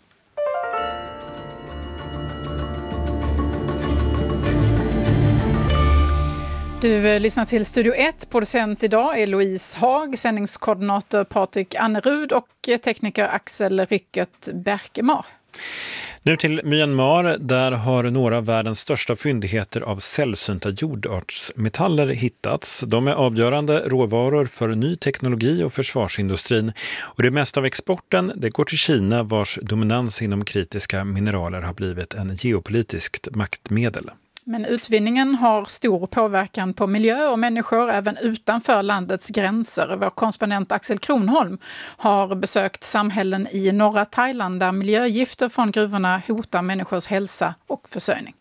Speaker 20: Du lyssnar till Studio ett. Producent idag är Louise Haag, sändningskoordinator Patrik Annerud och tekniker Axel Rycket Berkemar.
Speaker 19: Nu till Myanmar, där har några av världens största fyndigheter av sällsynta jordartsmetaller hittats. De är avgörande råvaror för ny teknologi och försvarsindustrin. Och det mesta av exporten det går till Kina, vars dominans inom kritiska mineraler har blivit en geopolitiskt maktmedel.
Speaker 20: Men utvinningen har stor påverkan på miljö och människor även utanför landets gränser. Vår korrespondent Axel Kronholm har besökt samhällen i norra Thailand där miljögifter från gruvorna hotar människors hälsa och försörjning.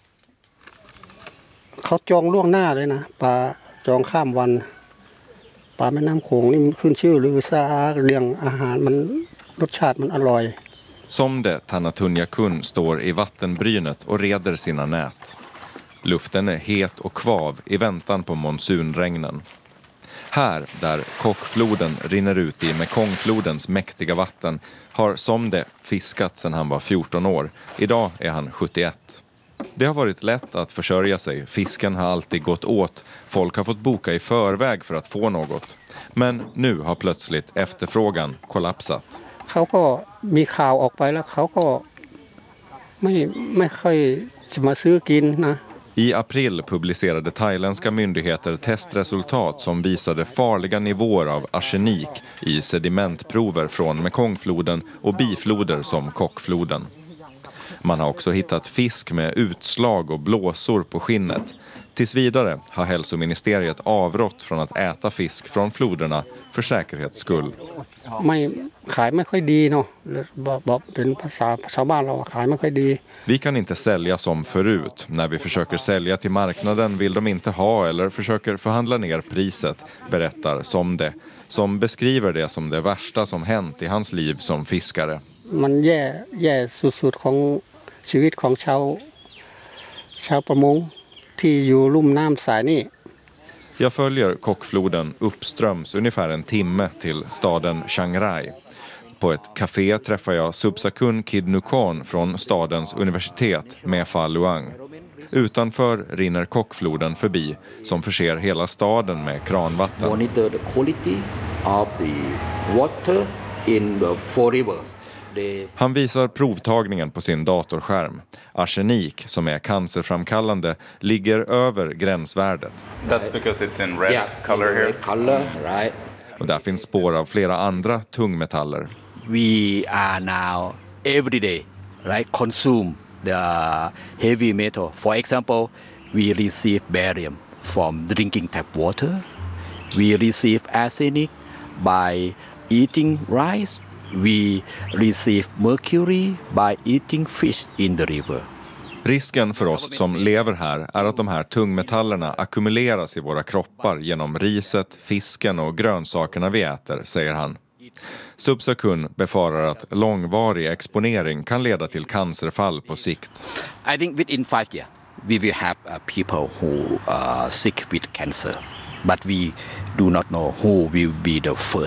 Speaker 8: เขาจองล่วงหน้าเลยนะปลาจองข้ามวันปลาแม่น้ำโขงนี่ขึ้นชื่อลือซาเรื่องอาหารมันรสชาติมันอร่อย
Speaker 21: Somde Thanatunjakun står i vattenbrynet och reder sina nät. Luften är het och kvav i väntan på monsunregnen. Här, där Kokfloden rinner ut i Mekongflodens mäktiga vatten, har Somde fiskat sedan han var fjorton år. Idag är han sjuttioett. Det har varit lätt att försörja sig. Fisken har alltid gått åt. Folk har fått boka i förväg för att få något. Men nu har plötsligt efterfrågan kollapsat.
Speaker 8: เขาก็มีข่าวออกไปแล้วเขาก็ไม่ไม่ค่อยจะมาซื้อกินนะ
Speaker 21: I april publicerade thailändska myndigheter testresultat som visade farliga nivåer av arsenik i sedimentprover från Mekongfloden och bifloder som Kokfloden. Man har också hittat fisk med utslag och blåsor på skinnet. Tills vidare har hälsoministeriet avrått från att äta fisk från floderna för säkerhets skull.
Speaker 8: ไม่ขายไม่ค่อยดีเนาะบอกเป็นภาษาชาวบ้านเราขายไม่ค่อยดี
Speaker 21: Vi kan inte sälja som förut. När vi försöker sälja till marknaden vill de inte ha eller försöker förhandla ner priset, berättar Somde, som beskriver det som det värsta som hänt i hans liv som fiskare.
Speaker 8: มันแย่แย่สุดๆของชีวิตของชาวชาวประมงที่อยู่ลุ่มน้ำสายนี่
Speaker 21: Jag följer Kokfloden uppströms ungefär en timme till staden Chiang Rai. På ett café träffar jag Subsakun Kidnukon från stadens universitet med Fa Luang.
Speaker 9: Utanför rinner Kockfloden förbi som förser hela staden med kranvatten.
Speaker 10: Monitor the quality of the water in the four rivers.
Speaker 9: Han visar provtagningen på sin datorskärm. Arsenik, som är cancerframkallande, ligger över gränsvärdet.
Speaker 12: That's because it's in red
Speaker 10: yeah,
Speaker 12: color
Speaker 10: in
Speaker 12: here.
Speaker 10: Red color, right.
Speaker 9: Och där finns spår av flera andra tungmetaller.
Speaker 10: We are now every day, right, consume the heavy metal. For example, we receive barium from drinking tap water. We receive arsenic by eating rice. We receive mercury by eating fish in the river.
Speaker 9: Risken för oss som lever här är att de här tungmetallerna ackumuleras i våra kroppar genom riset, fisken och grönsakerna vi äter, säger han. Subsakun befarar att långvarig exponering kan leda till cancerfall på sikt.
Speaker 10: I think within five years we will have uh, people who are sick with cancer, but we do not know who will be the first.